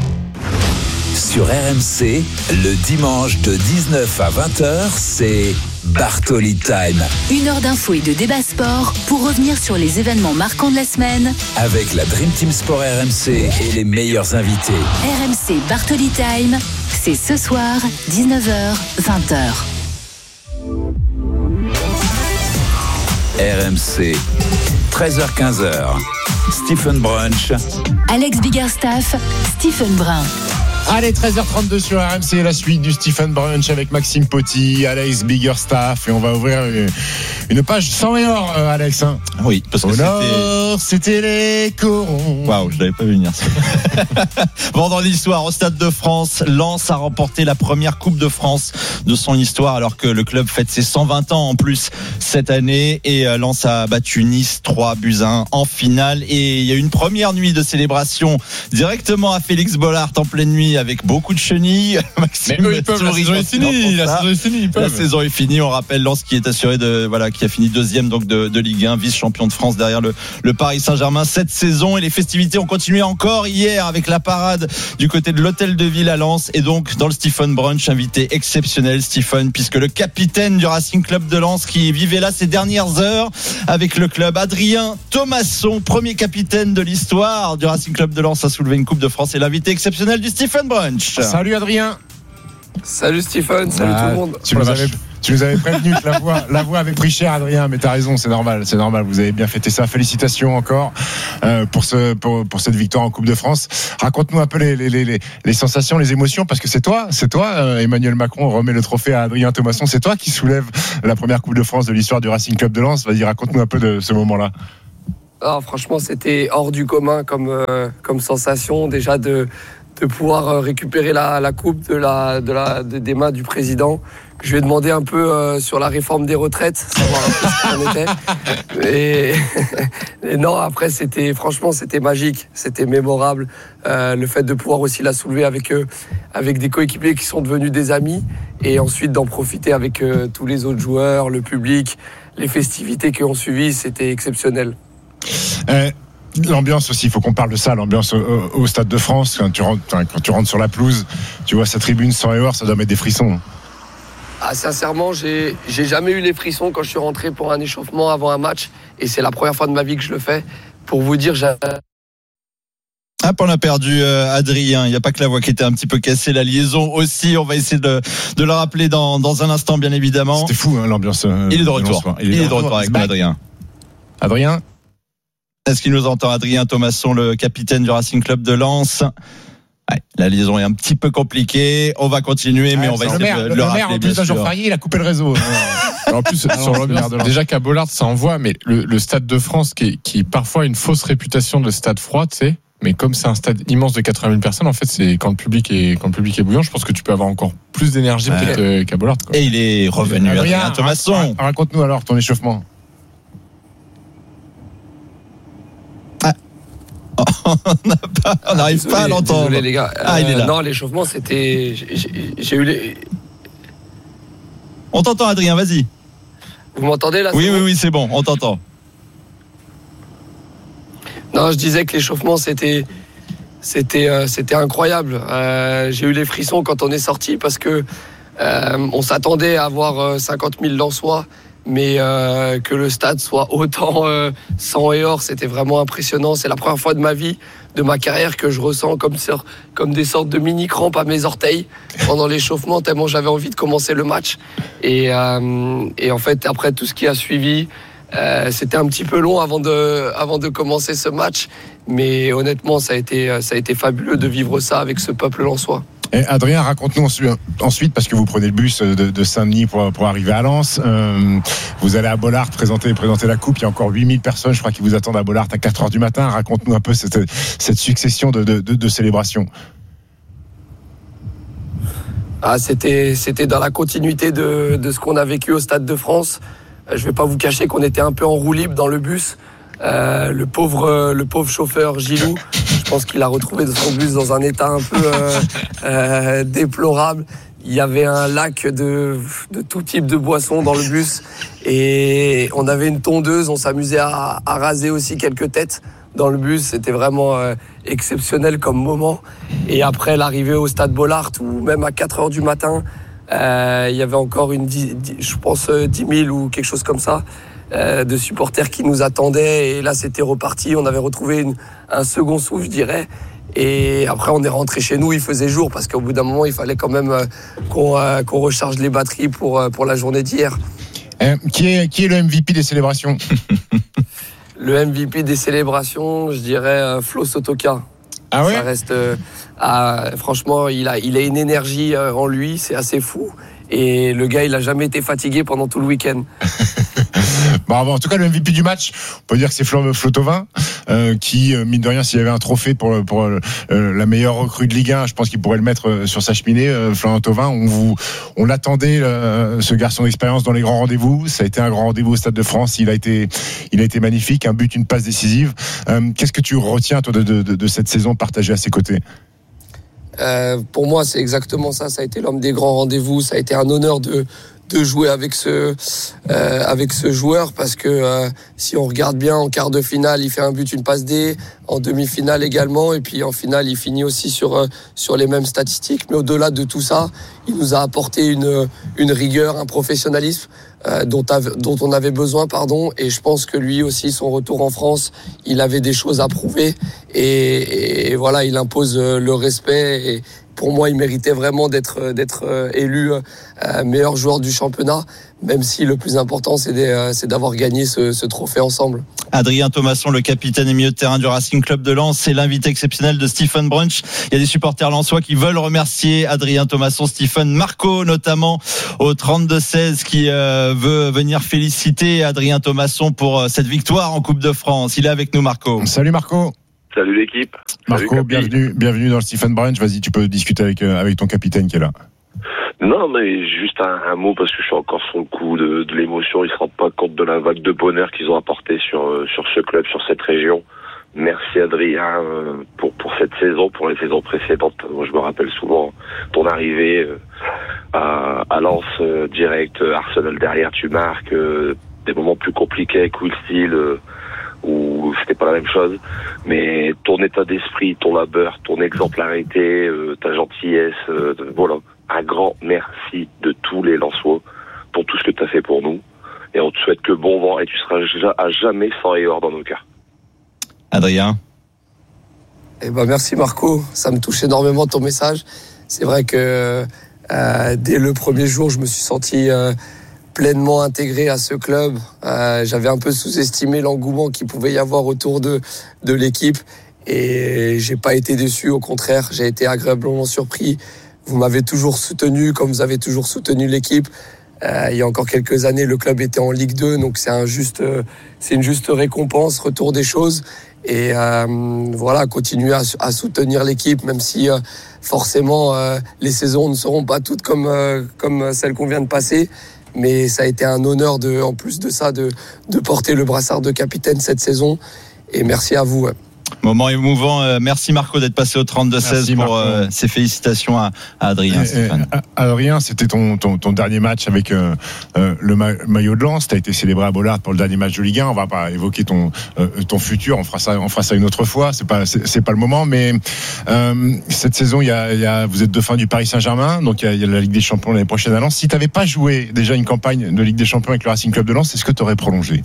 Sur R M C, le dimanche de dix-neuf à vingt heures, c'est Bartoli Time. Une heure d'infos et de débat sport pour revenir sur les événements marquants de la semaine. Avec la Dream Team Sport R M C et les meilleurs invités. R M C Bartoli Time, c'est ce soir, dix-neuf heures, vingt heures. R M C, treize heures quinze, Stephen Brunch. Alex Biggerstaff, Stephen Brun. Allez, treize heures trente-deux sur R M C, la suite du Stephen Brunch avec Maxime Poty, Alex Biggerstaff, et on va ouvrir une page sans et or, Alex. Hein. Oui, parce que Au c'était... nord, c'était les corons. Waouh, je l'avais pas vu venir. Vendredi soir, au Stade de France, Lens a remporté la première Coupe de France de son histoire, alors que le club fête ses cent vingt ans en plus cette année, et Lens a battu Nice trois buts à un en finale, et il y a eu une première nuit de célébration directement à Félix Bollaert en pleine nuit fini avec beaucoup de chenilles. Maxime, mais eux, ils peuvent, la saison est finie. La saison est finie, ils peuvent. La saison est finie. On rappelle Lens qui est assuré de, voilà, qui a fini deuxième donc de, de Ligue un, vice-champion de France derrière le, le Paris Saint-Germain cette saison. Et les festivités ont continué encore hier avec la parade du côté de l'Hôtel de Ville à Lens. Et donc, dans le Stephen Brunch, invité exceptionnel, Stephen, puisque le capitaine du Racing Club de Lens qui vivait là ces dernières heures avec le club, Adrien Thomasson, premier capitaine de l'histoire du Racing Club de Lens, a soulevé une Coupe de France et l'invité exceptionnel du Stephen Brunch. Salut Adrien. Salut Stephen, salut ah, tout le monde. Tu nous avais, tu nous avais prévenu que la voix, la voix avait pris cher, Adrien, mais t'as raison, c'est normal, c'est normal. Vous avez bien fêté ça. Félicitations encore euh, pour ce, pour, pour cette victoire en Coupe de France. Raconte-nous un peu les, les, les, les sensations, les émotions, parce que c'est toi, c'est toi, euh, Emmanuel Macron remet le trophée à Adrien Thomasson. C'est toi qui soulève la première Coupe de France de l'histoire du Racing Club de Lens. Vas-y, raconte-nous un peu de ce moment-là. Ah, franchement, c'était hors du commun comme, euh, comme sensation, déjà de. de pouvoir récupérer la, la coupe de la, de la, de, des mains du président. Je lui ai demandé un peu euh, sur la réforme des retraites, savoir un peu ce qu'on était. Et, et non, après, c'était, franchement, c'était magique, c'était mémorable. Euh, le fait de pouvoir aussi la soulever avec, euh, avec des coéquipiers qui sont devenus des amis, et ensuite d'en profiter avec euh, tous les autres joueurs, le public, les festivités qui ont suivi, c'était exceptionnel. Euh... L'ambiance aussi, il faut qu'on parle de ça, l'ambiance au, au Stade de France, quand tu, rentres, quand tu rentres sur la pelouse, tu vois sa tribune sans erreur, ça doit mettre des frissons. Ah, sincèrement, j'ai, j'ai jamais eu les frissons quand je suis rentré pour un échauffement avant un match, et c'est la première fois de ma vie que je le fais. Pour vous dire, j'ai... Ah, on a perdu euh, Adrien. Il n'y a pas que la voix qui était un petit peu cassée, la liaison aussi. On va essayer de, de le rappeler dans, dans un instant, bien évidemment. C'était fou, hein, l'ambiance. Euh, Il est de retour. Il est de, Il est de retour avec nous, Adrien. Adrien. Est-ce qu'il nous entend, Adrien Thomasson, le capitaine du Racing Club de Lens? Ouais, la liaison est un petit peu compliquée. On va continuer, mais ouais, on va essayer le maire, de le, le, le maire, rappeler. En plus d'un jour férié, il a coupé le réseau. En plus, alors, sur l'ambiance, déjà qu'à Bollard, ça envoie, mais le, le Stade de France, qui, qui parfois a une fausse réputation de stade froid, tu sais, mais comme c'est un stade immense de quatre-vingt mille personnes, en fait, c'est quand le public est, quand le public est bouillant, je pense que tu peux avoir encore plus d'énergie ouais. peut-être qu'à Bollard. Quoi. Et il est revenu, Adrien, Adrien Thomasson. Raconte-nous alors ton échauffement. on n'arrive pas à l'entendre. Désolé les gars. Ah, il est là. Euh, non, l'échauffement, c'était. J'ai, j'ai eu les. On t'entend, Adrien, vas-y. Vous m'entendez là? Oui, oui, oui, c'est bon, on t'entend. Non, je disais que l'échauffement, c'était. C'était, euh, c'était incroyable. Euh, j'ai eu les frissons quand on est sorti parce que euh, on s'attendait à avoir cinquante mille Lensois. Mais euh, que le stade soit autant euh, sans et hors, c'était vraiment impressionnant. C'est la première fois de ma vie, de ma carrière, que je ressens comme, comme des sortes de mini-crampes à mes orteils pendant l'échauffement, tellement j'avais envie de commencer le match. Et, euh, et en fait, après tout ce qui a suivi, euh, c'était un petit peu long avant de, avant de commencer ce match. Mais honnêtement, ça a été, ça a été fabuleux de vivre ça avec ce peuple lensois. Et Adrien, raconte-nous ensuite, parce que vous prenez le bus de, de Saint-Denis pour, pour arriver à Lens. Euh, vous allez à Bollard présenter, présenter la coupe. Il y a encore huit mille personnes, je crois, qui vous attendent à Bollard à quatre heures du matin. Raconte-nous un peu cette, cette succession de, de, de, de célébrations. Ah, c'était, c'était dans la continuité de, de ce qu'on a vécu au Stade de France. Je ne vais pas vous cacher qu'on était un peu en roue libre dans le bus. Euh, le pauvre, le pauvre chauffeur Gilou, je pense qu'il a retrouvé son bus dans un état un peu euh, euh, déplorable. Il y avait un lac de, de tout type de boissons dans le bus et on avait une tondeuse. On s'amusait à, à raser aussi quelques têtes dans le bus. C'était vraiment euh, exceptionnel comme moment. Et après l'arrivée au stade Bollard, où même à quatre heures du matin, euh, il y avait encore une, dix, dix, je pense, dix mille ou quelque chose comme ça. De supporters qui nous attendaient et là c'était reparti, on avait retrouvé une, un second souffle je dirais et après on est rentré chez nous, il faisait jour parce qu'au bout d'un moment il fallait quand même qu'on, qu'on recharge les batteries pour, pour la journée d'hier. Euh, qui, est, qui est le M V P des célébrations? Le M V P des célébrations, je dirais Flo Sotoka. Ah ouais? Ça reste, euh, ah, franchement il a, il a une énergie en lui, c'est assez fou. Et le gars, il a jamais été fatigué pendant tout le week-end. Bon, en tout cas, le M V P du match, on peut dire que c'est Flo, Flo Thauvin, euh, qui, mine de rien, s'il y avait un trophée pour, pour euh, la meilleure recrue de Ligue un, je pense qu'il pourrait le mettre sur sa cheminée. Euh, Flo Thauvin, on, vous, on l'attendait, euh, ce garçon d'expérience, dans les grands rendez-vous. Ça a été un grand rendez-vous au Stade de France. Il a été, il a été magnifique, un but, une passe décisive. Euh, qu'est-ce que tu retiens, toi, de, de, de, de cette saison partagée à ses côtés? Euh, pour moi, c'est exactement ça. Ça a été l'homme des grands rendez-vous. Ça a été un honneur de de jouer avec ce euh, avec ce joueur parce que euh, si on regarde bien en quart de finale, il fait un but, une passe D, en demi-finale également, et puis en finale, il finit aussi sur euh, sur les mêmes statistiques. Mais au-delà de tout ça, il nous a apporté une une rigueur, un professionnalisme euh, dont dont on avait besoin, pardon. Et je pense que lui aussi, son retour en France, il avait des choses à prouver et, et voilà, il impose le respect. Et, pour moi, il méritait vraiment d'être d'être élu euh, meilleur joueur du championnat, même si le plus important, c'est, des, euh, c'est d'avoir gagné ce, ce trophée ensemble. Adrien Thomasson, le capitaine et milieu de terrain du Racing Club de Lens, c'est l'invité exceptionnel de Stephen Brunch. Il y a des supporters lensois qui veulent remercier Adrien Thomasson, Stephen, Marco notamment au trente-deux seize qui euh, veut venir féliciter Adrien Thomasson pour euh, cette victoire en Coupe de France. Il est avec nous, Marco. Salut Marco. Salut l'équipe. Marco, Salut, bienvenue, bienvenue dans le Stephen Brunch. Vas-y, tu peux discuter avec, euh, avec ton capitaine qui est là. Non, mais juste un, un mot parce que je suis encore sur le coup de, de l'émotion. Ils se rendent pas compte de la vague de bonheur qu'ils ont apporté sur sur ce club, sur cette région. Merci Adrien euh, pour pour cette saison, pour les saisons précédentes. Moi, je me rappelle souvent ton arrivée euh, à, à Lens euh, direct, euh, Arsenal derrière, tu marques euh, des moments plus compliqués avec Will Steele. Euh, où c'était pas la même chose, mais ton état d'esprit, ton labeur, ton exemplarité, euh, ta gentillesse, euh, voilà, un grand merci de tous les Lensois pour tout ce que tu as fait pour nous, et on te souhaite que bon vent, et tu seras à jamais sans rayonneur dans nos cœurs. Adrien. Eh ben merci Marco, ça me touche énormément ton message. C'est vrai que euh, dès le premier jour, je me suis senti euh, pleinement intégré à ce club. Euh, j'avais un peu sous-estimé l'engouement qu'il pouvait y avoir autour de, de l'équipe et j'ai pas été déçu, au contraire, j'ai été agréablement surpris. Vous m'avez toujours soutenu comme vous avez toujours soutenu l'équipe. Euh, il y a encore quelques années, le club était en Ligue deux, donc c'est un juste, c'est une juste récompense, retour des choses. Et euh, voilà, continuer à, à soutenir l'équipe, même si euh, forcément euh, les saisons ne seront pas toutes comme, euh, comme celles qu'on vient de passer. Mais ça a été un honneur, de, en plus de ça, de, de porter le brassard de capitaine cette saison. Et merci à vous. Moment émouvant. Merci Marco d'être passé au trente-deux seize pour euh, ces félicitations à, à Adrien. Et, et, Adrien, c'était ton, ton, ton dernier match avec euh, euh, le ma- maillot de Lens. Tu as été célébré à Bollard pour le dernier match de Ligue un. On va pas évoquer ton, euh, ton futur. On fera ça, on fera ça une autre fois. C'est pas, c'est, c'est pas le moment. Mais euh, cette saison, il y a, il y a, vous êtes dauphin du Paris Saint-Germain. Donc il y a, il y a la Ligue des Champions l'année prochaine à Lens. Si tu n'avais pas joué déjà une campagne de Ligue des Champions avec le Racing Club de Lens, est-ce que tu aurais prolongé?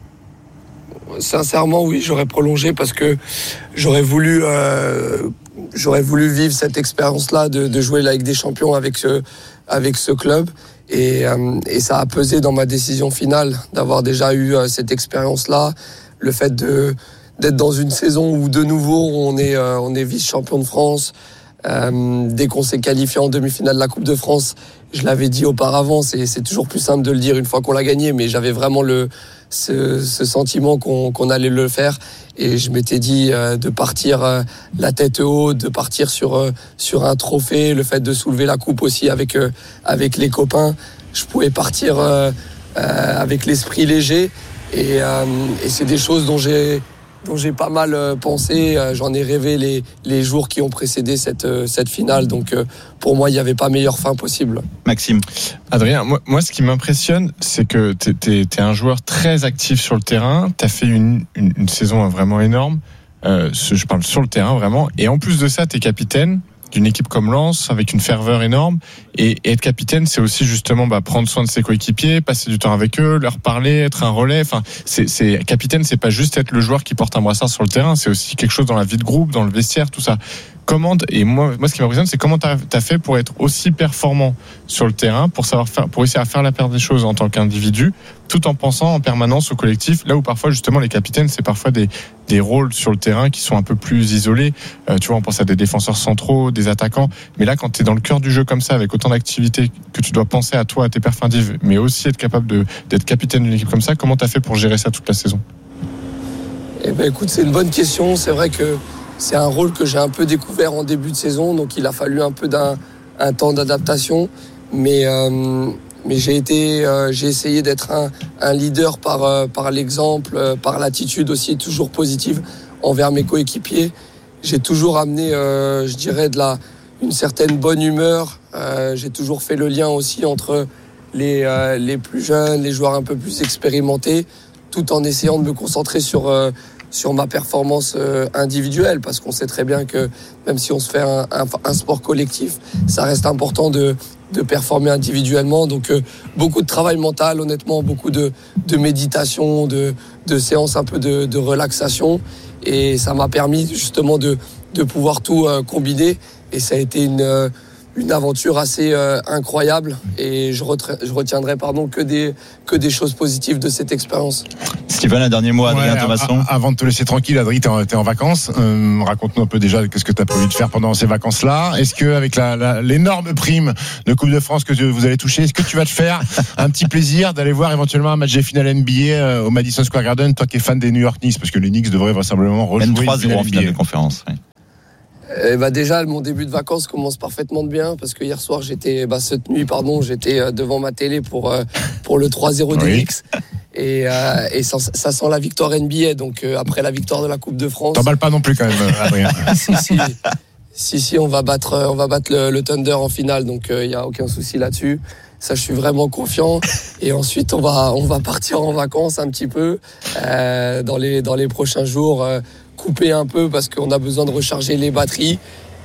Sincèrement, oui, j'aurais prolongé parce que j'aurais voulu, euh, j'aurais voulu vivre cette expérience-là de, de jouer la Ligue des Champions avec ce, avec ce club. Et, euh, et ça a pesé dans ma décision finale d'avoir déjà eu euh, cette expérience-là. Le fait de, d'être dans une saison où de nouveau on est, euh, on est vice-champion de France. Euh, dès qu'on s'est qualifié en demi-finale de la Coupe de France, je l'avais dit auparavant, c'est, c'est toujours plus simple de le dire une fois qu'on l'a gagné, mais j'avais vraiment le, ce, ce sentiment qu'on, qu'on allait le faire. Et je m'étais dit euh, de partir euh, la tête haute, de partir sur, euh, sur un trophée, le fait de soulever la coupe aussi avec, euh, avec les copains. Je pouvais partir euh, euh, avec l'esprit léger. Et, euh, et c'est des choses dont j'ai... dont j'ai pas mal pensé, j'en ai rêvé les, les jours qui ont précédé cette, cette finale, donc pour moi il n'y avait pas meilleure fin possible. Maxime. Adrien, moi, moi ce qui m'impressionne, c'est que t'es, t'es, t'es un joueur très actif sur le terrain, t'as fait une, une, une saison vraiment énorme, euh, je parle sur le terrain vraiment, et en plus de ça t'es capitaine d'une équipe comme Lens avec une ferveur énorme, et, et être capitaine c'est aussi justement bah, prendre soin de ses coéquipiers, passer du temps avec eux, leur parler, être un relais. Enfin, c'est, c'est capitaine, c'est pas juste être le joueur qui porte un brassard sur le terrain, c'est aussi quelque chose dans la vie de groupe, dans le vestiaire, tout ça. Comment, et moi, moi ce qui m'impressionne, c'est comment t'as, t'as fait pour être aussi performant sur le terrain, pour savoir faire, pour essayer à faire la paire des choses en tant qu'individu, tout en pensant en permanence au collectif. Là où parfois justement les capitaines, c'est parfois des des rôles sur le terrain qui sont un peu plus isolés. Euh, tu vois, on pense à des défenseurs centraux, des attaquants. Mais là, quand t'es dans le cœur du jeu comme ça, avec autant d'activités, que tu dois penser à toi, à tes perfs individuels, mais aussi être capable de d'être capitaine d'une équipe comme ça, comment t'as fait pour gérer ça toute la saison? Eh ben, écoute, c'est une bonne question. C'est vrai que c'est un rôle que j'ai un peu découvert en début de saison, donc il a fallu un peu d'un un temps d'adaptation, mais euh, mais j'ai été euh, j'ai essayé d'être un, un leader par euh, par l'exemple, euh, par l'attitude aussi toujours positive envers mes coéquipiers. J'ai toujours amené, euh, je dirais, de la une certaine bonne humeur. Euh, j'ai toujours fait le lien aussi entre les, euh, les plus jeunes, les joueurs un peu plus expérimentés, tout en essayant de me concentrer sur, euh, sur ma performance euh, individuelle, parce qu'on sait très bien que même si on se fait un, un, un sport collectif, ça reste important de, de performer individuellement. Donc euh, beaucoup de travail mental, honnêtement, beaucoup de, de méditation, de, de séances un peu de, de relaxation, et ça m'a permis justement de, de pouvoir tout euh, combiner, et ça a été une... Euh, une aventure assez euh, incroyable, et je, retra- je retiendrai pardon, que, des, que des choses positives de cette expérience. Stephen, un dernier mot, Adrien ouais, Thomasson. A- avant de te laisser tranquille, Adrien, t'es en, t'es en vacances. Euh, raconte-nous un peu déjà qu'est-ce que tu as prévu de faire pendant ces vacances-là. Est-ce qu'avec la, la, l'énorme prime de Coupe de France que vous allez toucher, est-ce que tu vas te faire un petit plaisir d'aller voir éventuellement un match des finales N B A au Madison Square Garden, toi qui es fan des New York Knicks, parce que les Knicks devraient vraisemblablement rejouer N trois zéro en finale de conférence. Oui. Eh bah déjà, mon début de vacances commence parfaitement bien, parce que hier soir, j'étais, bah cette nuit, pardon, j'étais devant ma télé pour euh, pour le trois zéro des Knicks, et, euh, et ça, ça sent la victoire N B A. Donc euh, après la victoire de la Coupe de France. T'emballes pas non plus quand même, Adrien. si, si, si, si, on va battre, on va battre le, le Thunder en finale, donc il euh, y a aucun souci là-dessus. Ça, je suis vraiment confiant. Et ensuite, on va on va partir en vacances un petit peu euh, dans les dans les prochains jours. Euh, couper un peu parce qu'on a besoin de recharger les batteries,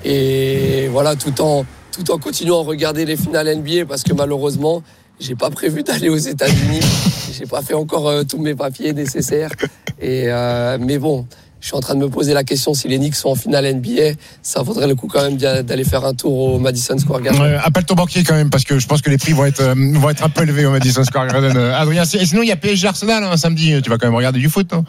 et voilà, tout en tout en continuant à regarder les finales N B A, parce que malheureusement j'ai pas prévu d'aller aux États-Unis, j'ai pas fait encore euh, tous mes papiers nécessaires, et euh, mais bon, je suis en train de me poser la question si les Knicks sont en finale N B A, ça vaudrait le coup quand même d'aller faire un tour au Madison Square Garden. Ouais, appelle ton banquier quand même, parce que je pense que les prix vont être euh, vont être un peu élevés au Madison Square Garden. Adrien, et sinon il y a P S G Arsenal hein, samedi, tu vas quand même regarder du foot, non?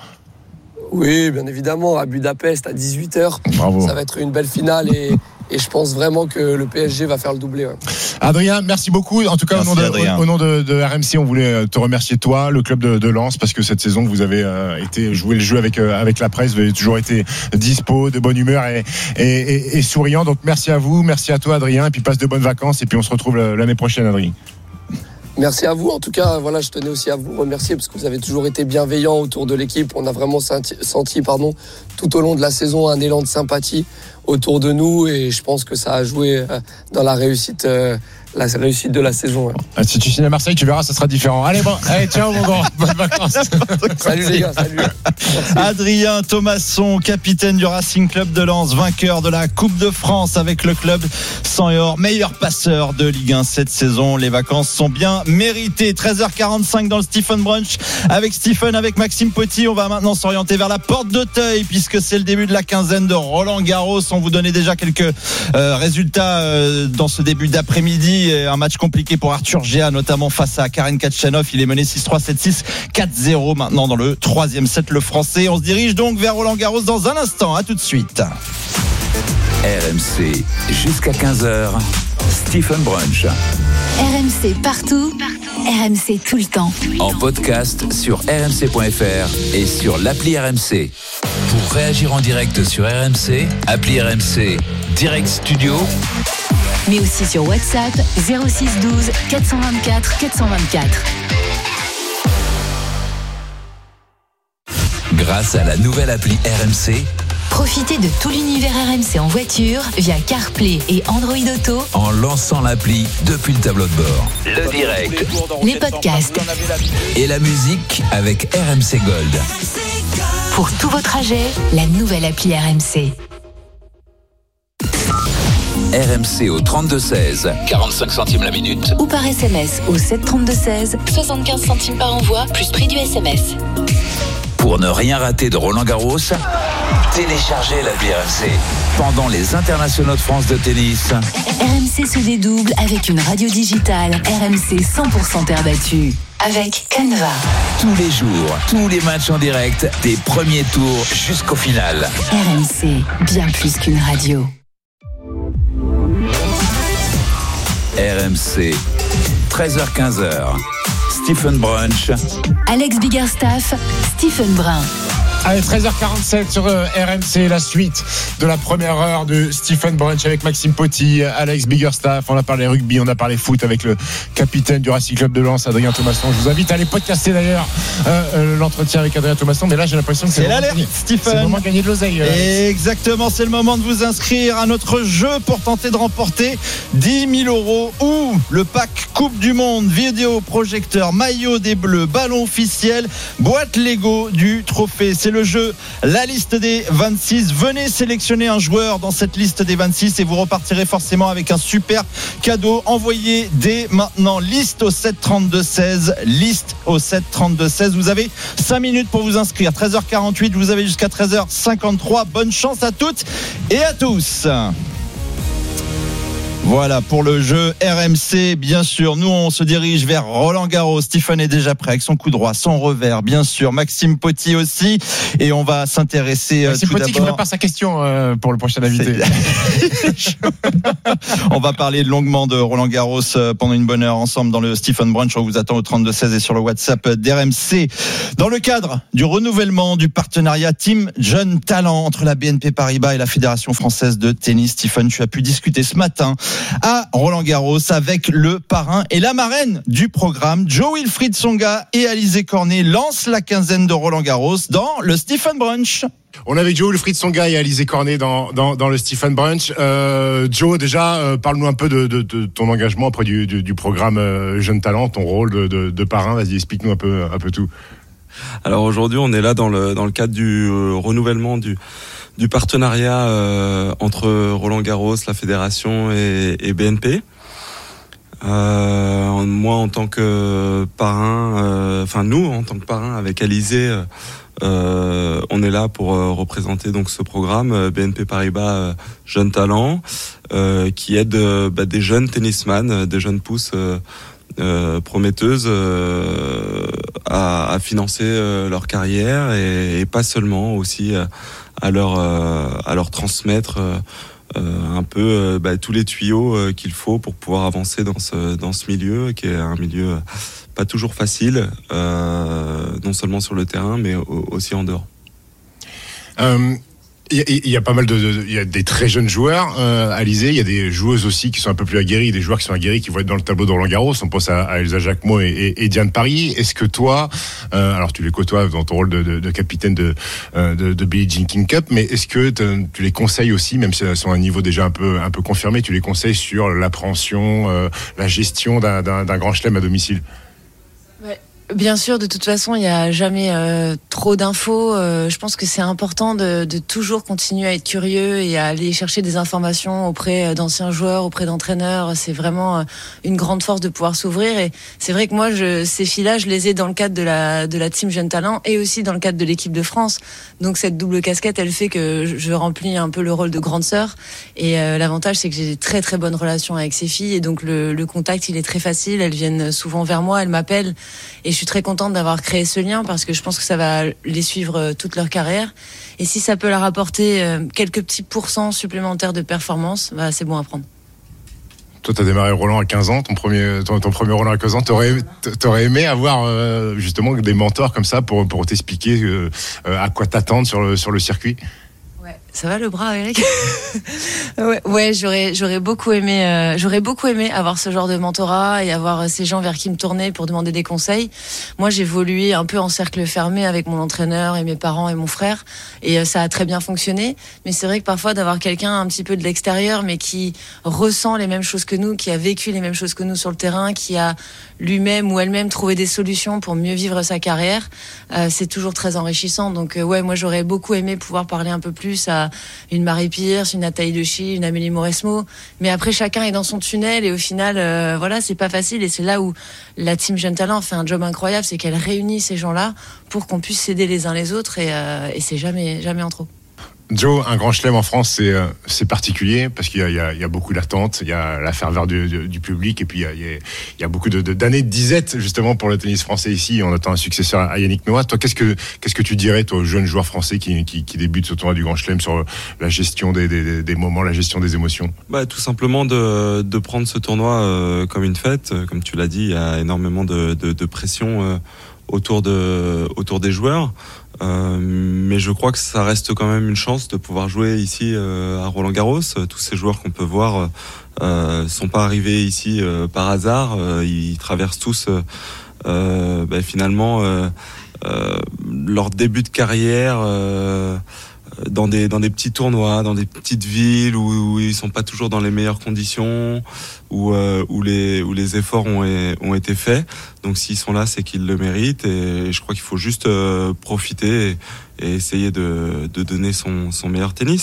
Oui, bien évidemment, à Budapest à dix-huit heures. Bravo. Ça va être une belle finale, et, et je pense vraiment que le P S G va faire le doublé. Ouais. Adrien, merci beaucoup. En tout cas, merci, au nom, de, au, au nom de, de R M C, on voulait te remercier, toi, le club de, de Lens, parce que cette saison, vous avez euh, été joué le jeu avec, euh, avec la presse, vous avez toujours été dispo, de bonne humeur et, et, et, et souriant. Donc merci à vous, merci à toi, Adrien, et puis passe de bonnes vacances, et puis on se retrouve l'année prochaine, Adrien. Merci à vous. En tout cas, voilà, je tenais aussi à vous remercier, parce que vous avez toujours été bienveillants autour de l'équipe. On a vraiment senti, senti pardon, tout au long de la saison un élan de sympathie autour de nous, et je pense que ça a joué dans la réussite, la réussite de la saison. Ouais. Si tu signes à Marseille, tu verras, ça sera différent. Allez, bon, allez, ciao mon grand, bonnes vacances. Salut les gars, salut. Merci. Adrien Thomasson, capitaine du Racing Club de Lens, vainqueur de la Coupe de France avec le club sang et or, meilleur passeur de Ligue un cette saison. Les vacances sont bien méritées. treize heures quarante-cinq dans le Stephen Brunch avec Stephen, avec Maxime Petit. On va maintenant s'orienter vers la porte d'Auteuil, puisque c'est le début de la quinzaine de Roland Garros. On vous donnait déjà quelques euh, résultats euh, dans ce début d'après-midi. Un match compliqué pour Arthur Géa, notamment face à Karen Khachanov. Il est mené six trois, sept six, quatre zéro maintenant dans le troisième set, le français. On se dirige donc vers Roland Garros dans un instant. À tout de suite. R M C jusqu'à quinze heures. Stephen Brunch. R M C partout, R M C tout le temps. En podcast sur r m c point f r et sur l'appli R M C. Pour réagir en direct sur R M C, appli R M C Direct Studio. Mais aussi sur WhatsApp zéro six douze quatre cent vingt-quatre quatre cent vingt-quatre. Grâce à la nouvelle appli R M C, profitez de tout l'univers R M C en voiture via CarPlay et Android Auto en lançant l'appli depuis le tableau de bord. Le direct, les podcasts et la musique avec R M C Gold. Pour tous vos trajets, la nouvelle appli R M C. R M C au trente-deux seize, quarante-cinq centimes la minute. Ou par S M S au sept trente-deux seize, soixante-quinze centimes par envoi, plus prix du S M S. Pour ne rien rater de Roland Garros, téléchargez l'appli R M C. Pendant les internationaux de France de tennis, R M C se dédouble avec une radio digitale R M C cent pour cent terre battue. Avec Canva. Tous les jours, tous les matchs en direct, des premiers tours jusqu'au final. R M C, bien plus qu'une radio. R M C, treize heures quinze. Stephen Brunch. Alex Biggerstaff, Stephen Brun. Allez, treize heures quarante-sept sur R M C, la suite de la première heure de Stephen Brunch avec Maxime Poty, Alex Biggerstaff. On a parlé rugby, on a parlé foot avec le capitaine du Racing Club de Lens, Adrien Thomasson. Je vous invite à aller podcaster d'ailleurs euh, euh, l'entretien avec Adrien Thomasson. Mais là, j'ai l'impression que c'est, c'est l'alerte, Stephen. C'est le moment de gagner de l'oseille. Euh, Exactement, c'est le moment de vous inscrire à notre jeu pour tenter de remporter dix mille euros ou le pack Coupe du Monde, vidéo, projecteur, maillot des Bleus, ballon officiel, boîte Lego du trophée. C'est le jeu La Liste des vingt-six. Venez sélectionner un joueur dans cette liste des vingt-six et vous repartirez forcément avec un super cadeau. Envoyez dès maintenant liste au sept trente-deux seize, liste au sept trente-deux seize. Vous avez cinq minutes pour vous inscrire. treize heures quarante-huit, vous avez jusqu'à treize heures cinquante-trois. Bonne chance à toutes et à tous. Voilà pour le jeu R M C, bien sûr. Nous, on se dirige vers Roland Garros. Stephen est déjà prêt avec son coup droit, son revers, bien sûr. Maxime Poty aussi. Et on va s'intéresser euh, Maxime tout Poty d'abord. qui prépare sa question euh, pour le prochain invité. On va parler longuement de Roland Garros euh, pendant une bonne heure ensemble dans le Stephen Brunch. On vous attend au trente-deux seize et sur le WhatsApp d'R M C. Dans le cadre du renouvellement du partenariat Team Jeune Talent entre la B N P Paribas et la Fédération Française de Tennis, Stephen, tu as pu discuter ce matin à Roland Garros avec le parrain et la marraine du programme. Jo-Wilfried Tsonga et Alizé Cornet lancent la quinzaine de Roland Garros dans le Stephen Brunch. On avait Jo-Wilfried Tsonga et Alizé Cornet dans, dans, dans le Stephen Brunch. Euh, Joe, déjà, euh, parle-nous un peu de, de, de ton engagement auprès du, du, du programme euh, Jeune Talent, ton rôle de, de, de parrain. Vas-y, explique-nous un peu, un peu tout. Alors aujourd'hui, on est là dans le, dans le cadre du euh, renouvellement du du partenariat euh, entre Roland Garros, la fédération et, et B N P. Euh, moi, en tant que parrain, enfin euh, nous, en tant que parrain avec Alizé, euh, on est là pour euh, représenter donc ce programme euh, B N P Paribas euh, Jeunes Talents, euh, qui aide euh, bah, des jeunes tennisman, euh, des jeunes pousses euh, euh, prometteuses euh, à, à financer euh, leur carrière et, et pas seulement aussi. Euh, à leur euh, à leur transmettre euh, euh, un peu euh, bah, tous les tuyaux euh, qu'il faut pour pouvoir avancer dans ce dans ce milieu qui est un milieu pas toujours facile, euh, non seulement sur le terrain mais aussi en dehors. Euh... Il y, y a pas mal de, de, il y a des très jeunes joueurs, euh, Alizé. Il y a des joueuses aussi qui sont un peu plus aguerries, des joueurs qui sont aguerris, qui vont être dans le tableau de Roland Garros. On pense à, à Elsa Jacquemot et, et, et Diane Paris. Est-ce que toi, euh, alors tu les côtoies dans ton rôle de, de, de capitaine de, de, de Billie Jean King Cup, mais est-ce que tu les conseilles aussi, même si elles sont à un niveau déjà un peu, un peu confirmé, tu les conseilles sur l'appréhension, euh, la gestion d'un, d'un, d'un grand chelem à domicile? Ouais. Bien sûr, de toute façon, il n'y a jamais euh, trop d'infos. Euh, je pense que c'est important de, de toujours continuer à être curieux et à aller chercher des informations auprès d'anciens joueurs, auprès d'entraîneurs. C'est vraiment une grande force de pouvoir s'ouvrir. Et c'est vrai que moi, je, ces filles-là, je les ai dans le cadre de la, de la Team Jeune Talent et aussi dans le cadre de l'équipe de France. Donc cette double casquette, elle fait que je remplis un peu le rôle de grande sœur. Et euh, l'avantage, c'est que j'ai des très très bonnes relations avec ces filles. Et donc le, le contact, il est très facile. Elles viennent souvent vers moi, elles m'appellent. Et je suis très contente d'avoir créé ce lien parce que je pense que ça va les suivre toute leur carrière. Et si ça peut leur apporter quelques petits pourcents supplémentaires de performance, bah c'est bon à prendre. Toi, tu as démarré Roland à quinze ans, ton premier, ton, ton premier Roland à quinze ans. T'aurais, t'aurais aimé avoir euh, justement des mentors comme ça pour, pour t'expliquer euh, à quoi t'attendre sur le, sur le circuit? Ça va le bras, Eric? ouais, ouais, j'aurais, j'aurais beaucoup aimé, euh, j'aurais beaucoup aimé avoir ce genre de mentorat et avoir ces gens vers qui me tourner pour demander des conseils. Moi, j'ai évolué un peu en cercle fermé avec mon entraîneur et mes parents et mon frère, et euh, ça a très bien fonctionné. Mais c'est vrai que parfois d'avoir quelqu'un un petit peu de l'extérieur, mais qui ressent les mêmes choses que nous, qui a vécu les mêmes choses que nous sur le terrain, qui a lui-même ou elle-même trouvé des solutions pour mieux vivre sa carrière, euh, c'est toujours très enrichissant. Donc euh, ouais, moi j'aurais beaucoup aimé pouvoir parler un peu plus à une Marie Pierce, une Nathalie Dechy, une Amélie Mauresmo, mais après chacun est dans son tunnel et au final euh, voilà, c'est pas facile et c'est là où la Team Jeune Talent fait un job incroyable, c'est qu'elle réunit ces gens-là pour qu'on puisse s'aider les uns les autres et, euh, et c'est jamais, jamais en trop. Joe, un grand chelem en France, c'est, euh, c'est particulier parce qu'il y a, il y a, il y a beaucoup d'attentes, il y a la ferveur du, du, du public et puis il y a, il y a beaucoup de, de, d'années de disette justement pour le tennis français ici. On attend un successeur à Yannick Noah. Toi, qu'est-ce que, qu'est-ce que tu dirais, toi, aux jeunes joueurs français qui, qui, qui débutent ce tournoi du grand chelem sur la gestion des, des, des moments, la gestion des émotions? Bah, tout simplement de, de prendre ce tournoi euh, comme une fête. Comme tu l'as dit, il y a énormément de, de, de pression euh, autour, de, autour des joueurs. Euh, mais je crois que ça reste quand même une chance de pouvoir jouer ici euh, à Roland-Garros. Tous ces joueurs qu'on peut voir euh, sont pas arrivés ici euh, par hasard. Euh, ils traversent tous euh, euh, bah, finalement euh, euh, leur début de carrière euh, dans des dans des petits tournois, dans des petites villes où, où ils sont pas toujours dans les meilleures conditions, où euh, où les où les efforts ont ont été faits. Donc s'ils sont là, c'est qu'ils le méritent, et je crois qu'il faut juste euh, profiter et, et essayer de de donner son son meilleur tennis.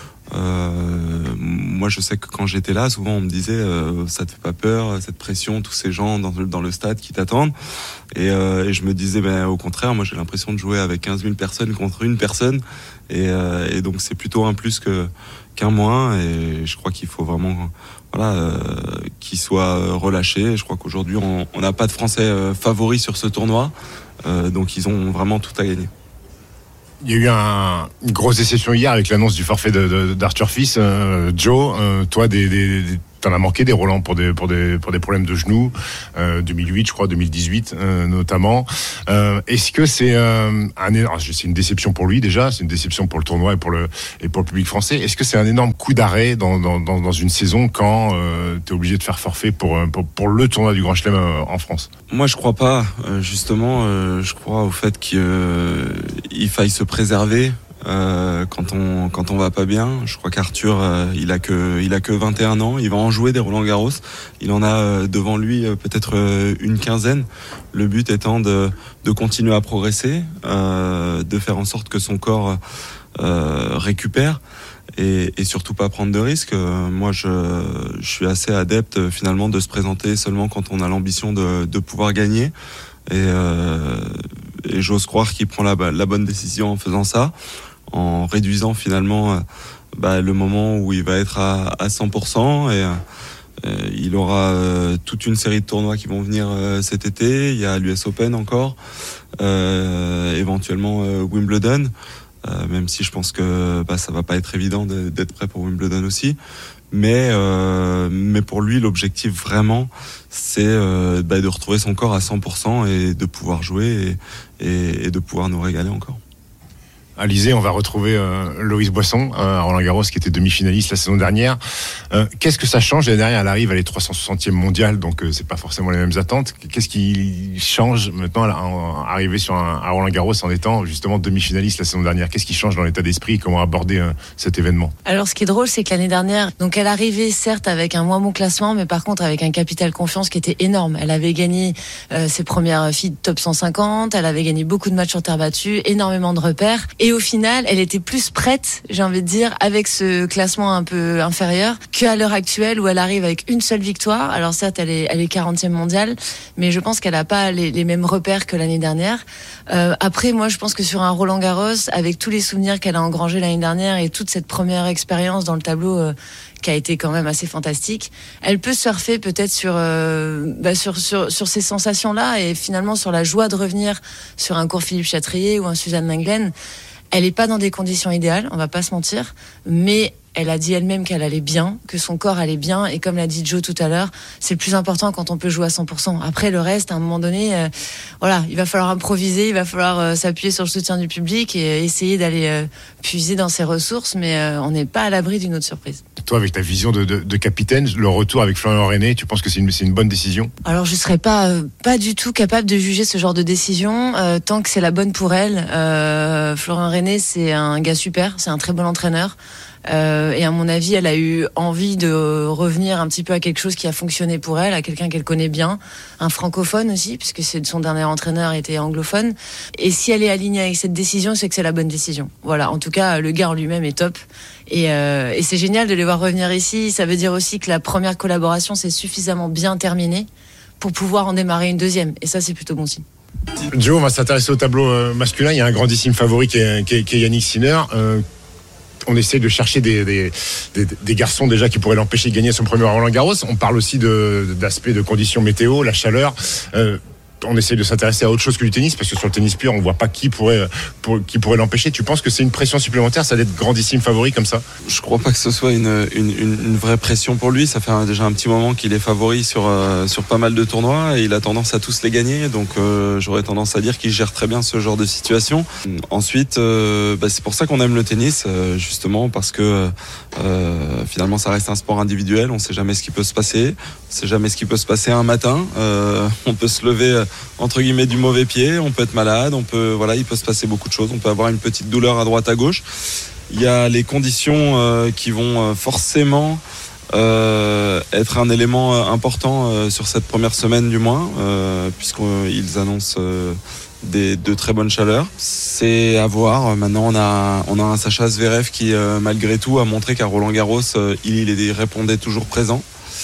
Euh, moi, je sais que quand j'étais là, souvent on me disait euh, ça te fait pas peur, cette pression, tous ces gens dans le, dans le stade qui t'attendent, et, euh, et je me disais ben au contraire, moi j'ai l'impression de jouer avec quinze mille personnes contre une personne, et, euh, et donc c'est plutôt un plus que qu'un moins, et je crois qu'il faut vraiment voilà euh, qu'ils soient relâchés. Je crois qu'aujourd'hui on n'a pas de Français euh, favoris sur ce tournoi, euh, donc ils ont vraiment tout à gagner. Il y a eu un, une grosse déception hier avec l'annonce du forfait de, de, d'Arthur Fils. Euh, Joe, euh, toi, des, des, des, t'en as manqué des Roland pour des, pour des, pour des problèmes de genoux, euh, deux mille huit, je crois, deux mille dix-huit euh, notamment. Euh, est-ce que c'est euh, un, alors, c'est une déception pour lui déjà, c'est une déception pour le tournoi et pour le, et pour le public français. Est-ce que c'est un énorme coup d'arrêt dans, dans, dans, dans une saison quand euh, tu es obligé de faire forfait pour, pour, pour le tournoi du Grand Chelem euh, en France? Moi, je crois pas. Euh, justement, euh, je crois au fait qu'il euh, faille se préserver euh, quand on quand on va pas bien. Je crois qu'Arthur, euh, il a que il a que vingt et un ans. Il va en jouer des Roland-Garros. Il en a euh, devant lui euh, peut-être euh, une quinzaine. Le but étant de de continuer à progresser, euh, de faire en sorte que son corps euh, récupère. Et, et surtout pas prendre de risques. Euh, moi, je, je suis assez adepte euh, finalement de se présenter seulement quand on a l'ambition de, de pouvoir gagner. Et, euh, et j'ose croire qu'il prend la, la bonne décision en faisant ça, en réduisant finalement euh, bah, le moment où il va être à, à cent pour cent. Et euh, il aura euh, toute une série de tournois qui vont venir euh, cet été. Il y a l'U S Open encore, euh, éventuellement euh, Wimbledon. Euh, même si je pense que bah, ça va pas être évident de, d'être prêt pour Wimbledon aussi, mais euh, mais pour lui l'objectif vraiment c'est euh, bah, de retrouver son corps à cent pour cent et de pouvoir jouer et, et, et de pouvoir nous régaler encore. Alizé, on va retrouver euh, Loïs Boisson euh, à Roland-Garros qui était demi-finaliste la saison dernière. Euh, qu'est-ce que ça change? L'année dernière, elle arrive, elle est trois cent soixantième mondiale, donc euh, c'est pas forcément les mêmes attentes. Qu'est-ce qui change maintenant à arriver sur un, à Roland-Garros en étant justement demi-finaliste la saison dernière? Qu'est-ce qui change dans l'état d'esprit? Comment aborder euh, cet événement? Alors, ce qui est drôle, c'est que l'année dernière, donc elle arrivait certes avec un moins bon classement, mais par contre avec un capital confiance qui était énorme. Elle avait gagné euh, ses premières filles top cent cinquante, elle avait gagné beaucoup de matchs sur terre battue, énormément de repères. Et au final, elle était plus prête, j'ai envie de dire, avec ce classement un peu inférieur, qu'à l'heure actuelle où elle arrive avec une seule victoire. Alors certes, elle est, elle est quarantième mondiale, mais je pense qu'elle n'a pas les, les mêmes repères que l'année dernière. Euh, après, moi, je pense que sur un Roland-Garros, avec tous les souvenirs qu'elle a engrangés l'année dernière et toute cette première expérience dans le tableau euh, qui a été quand même assez fantastique, elle peut surfer peut-être sur, euh, bah sur, sur, sur ces sensations-là et finalement sur la joie de revenir sur un court Philippe Chatrier ou un Suzanne Lenglen. Elle n'est pas dans des conditions idéales, on va pas se mentir, mais elle a dit elle-même qu'elle allait bien, que son corps allait bien, et comme l'a dit Joe tout à l'heure, c'est le plus important quand on peut jouer à cent pour cent. Après, le reste, à un moment donné, euh, voilà, il va falloir improviser, il va falloir euh, s'appuyer sur le soutien du public et essayer d'aller euh, puiser dans ses ressources, mais euh, on n'est pas à l'abri d'une autre surprise. Toi, avec ta vision de, de, de capitaine, le retour avec Florian René, tu penses que c'est une, c'est une bonne décision? Alors, je serais pas euh, pas du tout capable de juger ce genre de décision euh, tant que c'est la bonne pour elle. Euh, Florian René, c'est un gars super, c'est un très bon entraîneur. Euh, et à mon avis, elle a eu envie de revenir un petit peu à quelque chose qui a fonctionné pour elle, à quelqu'un qu'elle connaît bien, un francophone aussi, puisque c'est son dernier entraîneur était anglophone. Et si elle est alignée avec cette décision, c'est que c'est la bonne décision. Voilà. En tout cas, le gars en lui-même est top. Et, euh, et c'est génial de les voir revenir ici. Ça veut dire aussi que la première collaboration s'est suffisamment bien terminée pour pouvoir en démarrer une deuxième. Et ça, c'est plutôt bon signe. Joe, on va s'intéresser au tableau masculin. Il y a un grandissime favori qui est, qui est, qui est Yannick Sinner. Euh, On essaie de chercher des, des, des, des garçons déjà qui pourraient l'empêcher de gagner son premier Roland-Garros. On parle aussi de, d'aspects de conditions météo, la chaleur. Euh, on essaie de s'intéresser à autre chose que du tennis, parce que sur le tennis pur, on voit pas qui pourrait, pour, qui pourrait l'empêcher. Tu penses que c'est une pression supplémentaire, ça d'être grandissime favori comme ça? Je crois pas que ce soit une, une, une vraie pression pour lui. Ça fait un, déjà un petit moment qu'il est favori sur, euh, sur pas mal de tournois et il a tendance à tous les gagner. Donc euh, j'aurais tendance à dire qu'il gère très bien ce genre de situation. Ensuite, euh, bah, c'est pour ça qu'on aime le tennis, euh, justement, parce que euh, finalement ça reste un sport individuel. On sait jamais ce qui peut se passer. On sait jamais ce qui peut se passer un matin. Euh, on peut se lever euh, entre guillemets du mauvais pied. On peut être malade. On peut, voilà, il peut se passer beaucoup de choses. On peut avoir une petite douleur à droite à gauche. Il y a les conditions euh, qui vont euh, forcément euh, être un élément euh, important euh, sur cette première semaine du moins, euh, puisqu'ils annoncent euh, des, de très bonnes chaleurs. C'est à voir. Maintenant, on a, on a un Sacha Zverev qui, euh, malgré tout, a montré qu'à Roland-Garros, euh, il, il répondait toujours présent.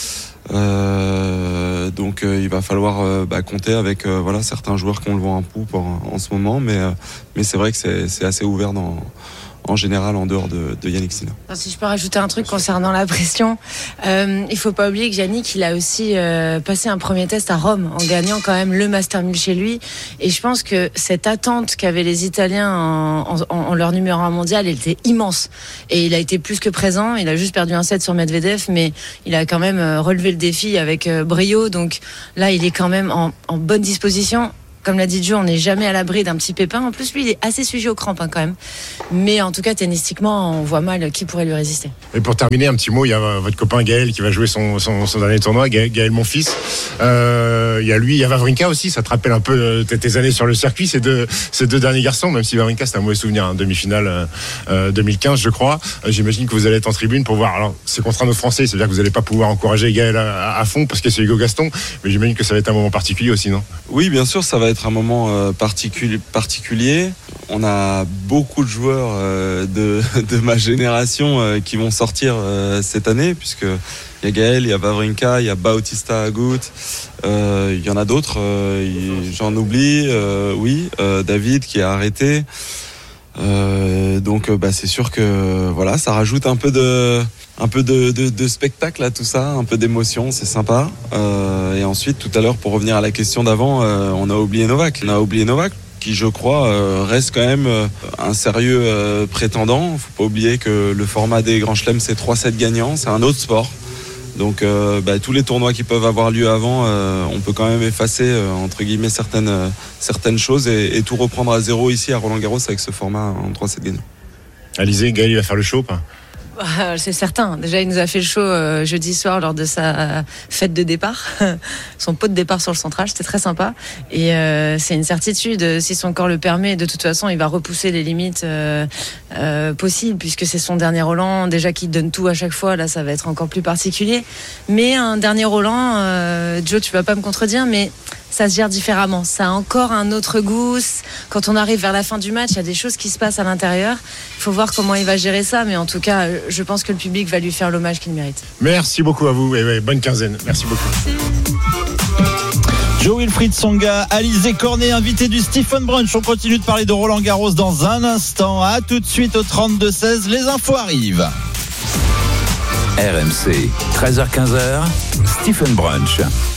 Euh, donc euh, il va falloir euh, bah, compter avec euh, voilà, certains joueurs qu'on le voit en poupe en, en ce moment, mais, euh, mais c'est vrai que c'est, c'est assez ouvert dans, en général en dehors de, de Yannick Sinner. Si je peux rajouter un truc concernant la pression, euh, il faut pas oublier que Yannick, il a aussi euh, passé un premier test à Rome en gagnant quand même le Master mille chez lui, et je pense que cette attente qu'avaient les Italiens en, en, en leur numéro un mondial, elle était immense, et il a été plus que présent. Il a juste perdu un set sur Medvedev, mais il a quand même relevé le défi avec brio, donc là il est quand même en, en bonne disposition. Comme l'a dit Joe, on n'est jamais à l'abri d'un petit pépin. En plus, lui, il est assez sujet aux crampes hein, quand même. Mais en tout cas, tennistiquement, on voit mal qui pourrait lui résister. Et pour terminer, un petit mot, il y a votre copain Gaël qui va jouer son, son, son dernier tournoi, Gaël, Gaël Monfils. Euh, il y a lui, il y a Wawrinka aussi. Ça te rappelle un peu tes, tes années sur le circuit, ces deux, ces deux derniers garçons, même si Wawrinka, c'est un mauvais souvenir, hein, demi-finale euh, deux mille quinze, je crois. Euh, j'imagine que vous allez être en tribune pour voir. Alors, c'est contre un autre Français, c'est-à-dire que vous n'allez pas pouvoir encourager Gaël à, à fond parce que c'est Hugo Gaston. Mais j'imagine que ça va être un moment particulier aussi, non? Oui, bien sûr, ça va être un moment euh, Particulier, particulier. On a beaucoup de joueurs euh, de, de ma génération euh, qui vont sortir euh, cette année, puisque il y a Gaël, il y a Wawrinka, il y a Bautista Agut, euh, il y en a d'autres, euh, j'en oublie, euh, oui, euh, David qui a arrêté. Euh, donc bah, c'est sûr que voilà, ça rajoute un peu de un peu de, de, de spectacle à tout ça, un peu d'émotion, c'est sympa. Euh, et ensuite, tout à l'heure, pour revenir à la question d'avant, euh, on a oublié Novak. On a oublié Novak, qui je crois euh, reste quand même euh, un sérieux euh, prétendant. Faut pas oublier que le format des Grands Chelems, c'est trois sets gagnants, c'est un autre sport. Donc euh, bah, tous les tournois qui peuvent avoir lieu avant, euh, on peut quand même effacer euh, entre guillemets certaines, euh, certaines choses et, et tout reprendre à zéro ici à Roland-Garros avec ce format en trois sets gagnants. Alizé, Gaël, il va faire le show, pas? C'est certain. Déjà, il nous a fait le show euh, jeudi soir lors de sa fête de départ. Son pot de départ sur le central, c'était très sympa. Et euh, c'est une certitude. Si son corps le permet, de toute façon, il va repousser les limites euh, euh, possibles, puisque c'est son dernier Roland. Déjà qu'il donne tout à chaque fois, là, ça va être encore plus particulier. Mais un dernier Roland, euh, Joe, tu vas pas me contredire, mais ça se gère différemment. Ça a encore un autre goût. Quand on arrive vers la fin du match, il y a des choses qui se passent à l'intérieur. Il faut voir comment il va gérer ça. Mais en tout cas, je pense que le public va lui faire l'hommage qu'il mérite. Merci beaucoup à vous. Et ouais, bonne quinzaine. Merci beaucoup. Merci. Jo-Wilfried Tsonga, Alizé Cornet, invité du Stephen Brunch. On continue de parler de Roland Garros dans un instant. À tout de suite au trente-deux seize. Les infos arrivent. R M C, treize heures quinze, Stephen Brunch.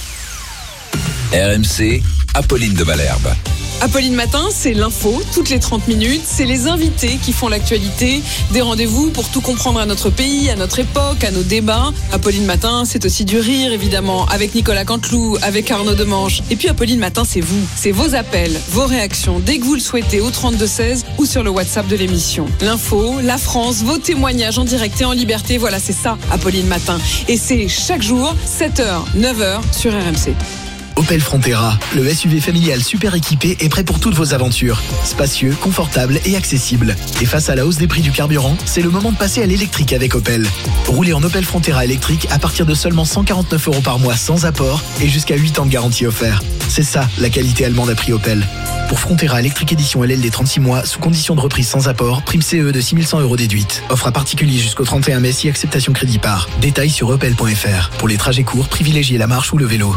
R M C, Apolline de Malherbe. Apolline Matin, c'est l'info, toutes les trente minutes, c'est les invités qui font l'actualité, des rendez-vous pour tout comprendre à notre pays, à notre époque, à nos débats. Apolline Matin, c'est aussi du rire, évidemment, avec Nicolas Canteloup, avec Arnaud Demange. Et puis Apolline Matin, c'est vous, c'est vos appels, vos réactions, dès que vous le souhaitez, au trente-deux seize ou sur le WhatsApp de l'émission. L'info, la France, vos témoignages en direct et en liberté, voilà, c'est ça, Apolline Matin. Et c'est chaque jour, sept heures, neuf heures, sur R M C. Opel Frontera, le S U V familial super équipé est prêt pour toutes vos aventures. Spacieux, confortable et accessible. Et face à la hausse des prix du carburant, c'est le moment de passer à l'électrique avec Opel. Roulez en Opel Frontera électrique à partir de seulement cent quarante-neuf euros par mois sans apport et jusqu'à huit ans de garantie offert. C'est ça, la qualité allemande à prix Opel. Pour Frontera électrique édition L L D trente-six mois, sous condition de reprise sans apport, prime C E de six mille cent euros déduite. Offre à particulier jusqu'au trente et un mai si acceptation crédit par. Détails sur opel point f r. Pour les trajets courts, privilégiez la marche ou le vélo.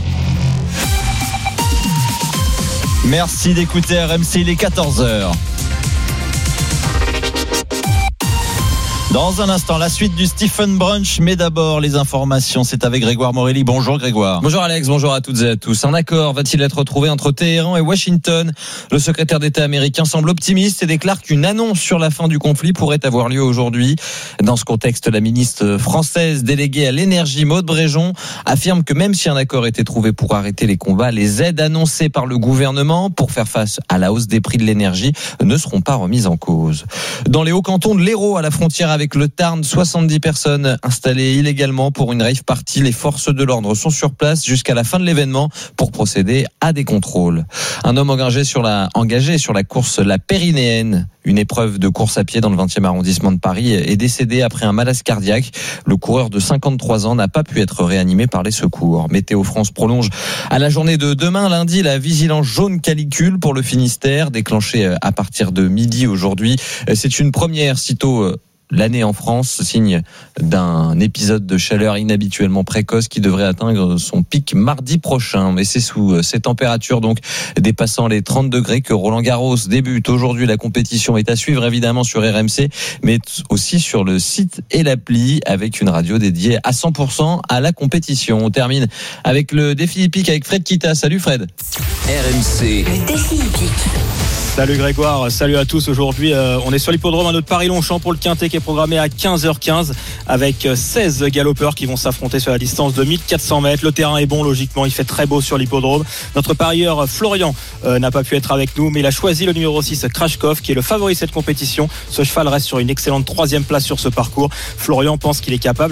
Merci d'écouter R M C, il est quatorze heures. Dans un instant, la suite du Stephen Brunch, mais d'abord les informations. C'est avec Grégoire Morelli. Bonjour Grégoire. Bonjour Alex, bonjour à toutes et à tous. Un accord va-t-il être trouvé entre Téhéran et Washington ? Le secrétaire d'État américain semble optimiste et déclare qu'une annonce sur la fin du conflit pourrait avoir lieu aujourd'hui. Dans ce contexte, la ministre française déléguée à l'énergie, Maud Bréjon, affirme que même si un accord était trouvé pour arrêter les combats, les aides annoncées par le gouvernement pour faire face à la hausse des prix de l'énergie ne seront pas remises en cause. Dans les hauts cantons de l'Hérault, à la frontière avec le Tarn, soixante-dix personnes installées illégalement pour une rave party. Les forces de l'ordre sont sur place jusqu'à la fin de l'événement pour procéder à des contrôles. Un homme engagé sur la, engagé sur la course La Pyrénéenne, une épreuve de course à pied dans le vingtième arrondissement de Paris, est décédé après un malaise cardiaque. Le coureur de cinquante-trois ans n'a pas pu être réanimé par les secours. Météo France prolonge à la journée de demain, lundi, la vigilance jaune canicule pour le Finistère, déclenchée à partir de midi aujourd'hui. C'est une première, sitôt l'année en France, signe d'un épisode de chaleur inhabituellement précoce qui devrait atteindre son pic mardi prochain. Mais c'est sous ces températures, donc dépassant les trente degrés, que Roland Garros débute aujourd'hui. La compétition est à suivre évidemment sur R M C, mais aussi sur le site et l'appli, avec une radio dédiée à cent pour cent à la compétition. On termine avec le défi hippique avec Fred Kita. Salut Fred. R M C. Le défi hippique. Salut Grégoire, salut à tous. Aujourd'hui, euh, on est sur l'hippodrome de Paris-Longchamp pour le Quintet qui est programmé à quinze heures quinze avec seize galopeurs qui vont s'affronter sur la distance de mille quatre cents mètres. Le terrain est bon, logiquement, il fait très beau sur l'hippodrome. Notre parieur Florian euh, n'a pas pu être avec nous, mais il a choisi le numéro six, Krashkov, qui est le favori de cette compétition. Ce cheval reste sur une excellente troisième place sur ce parcours. Florian pense qu'il est capable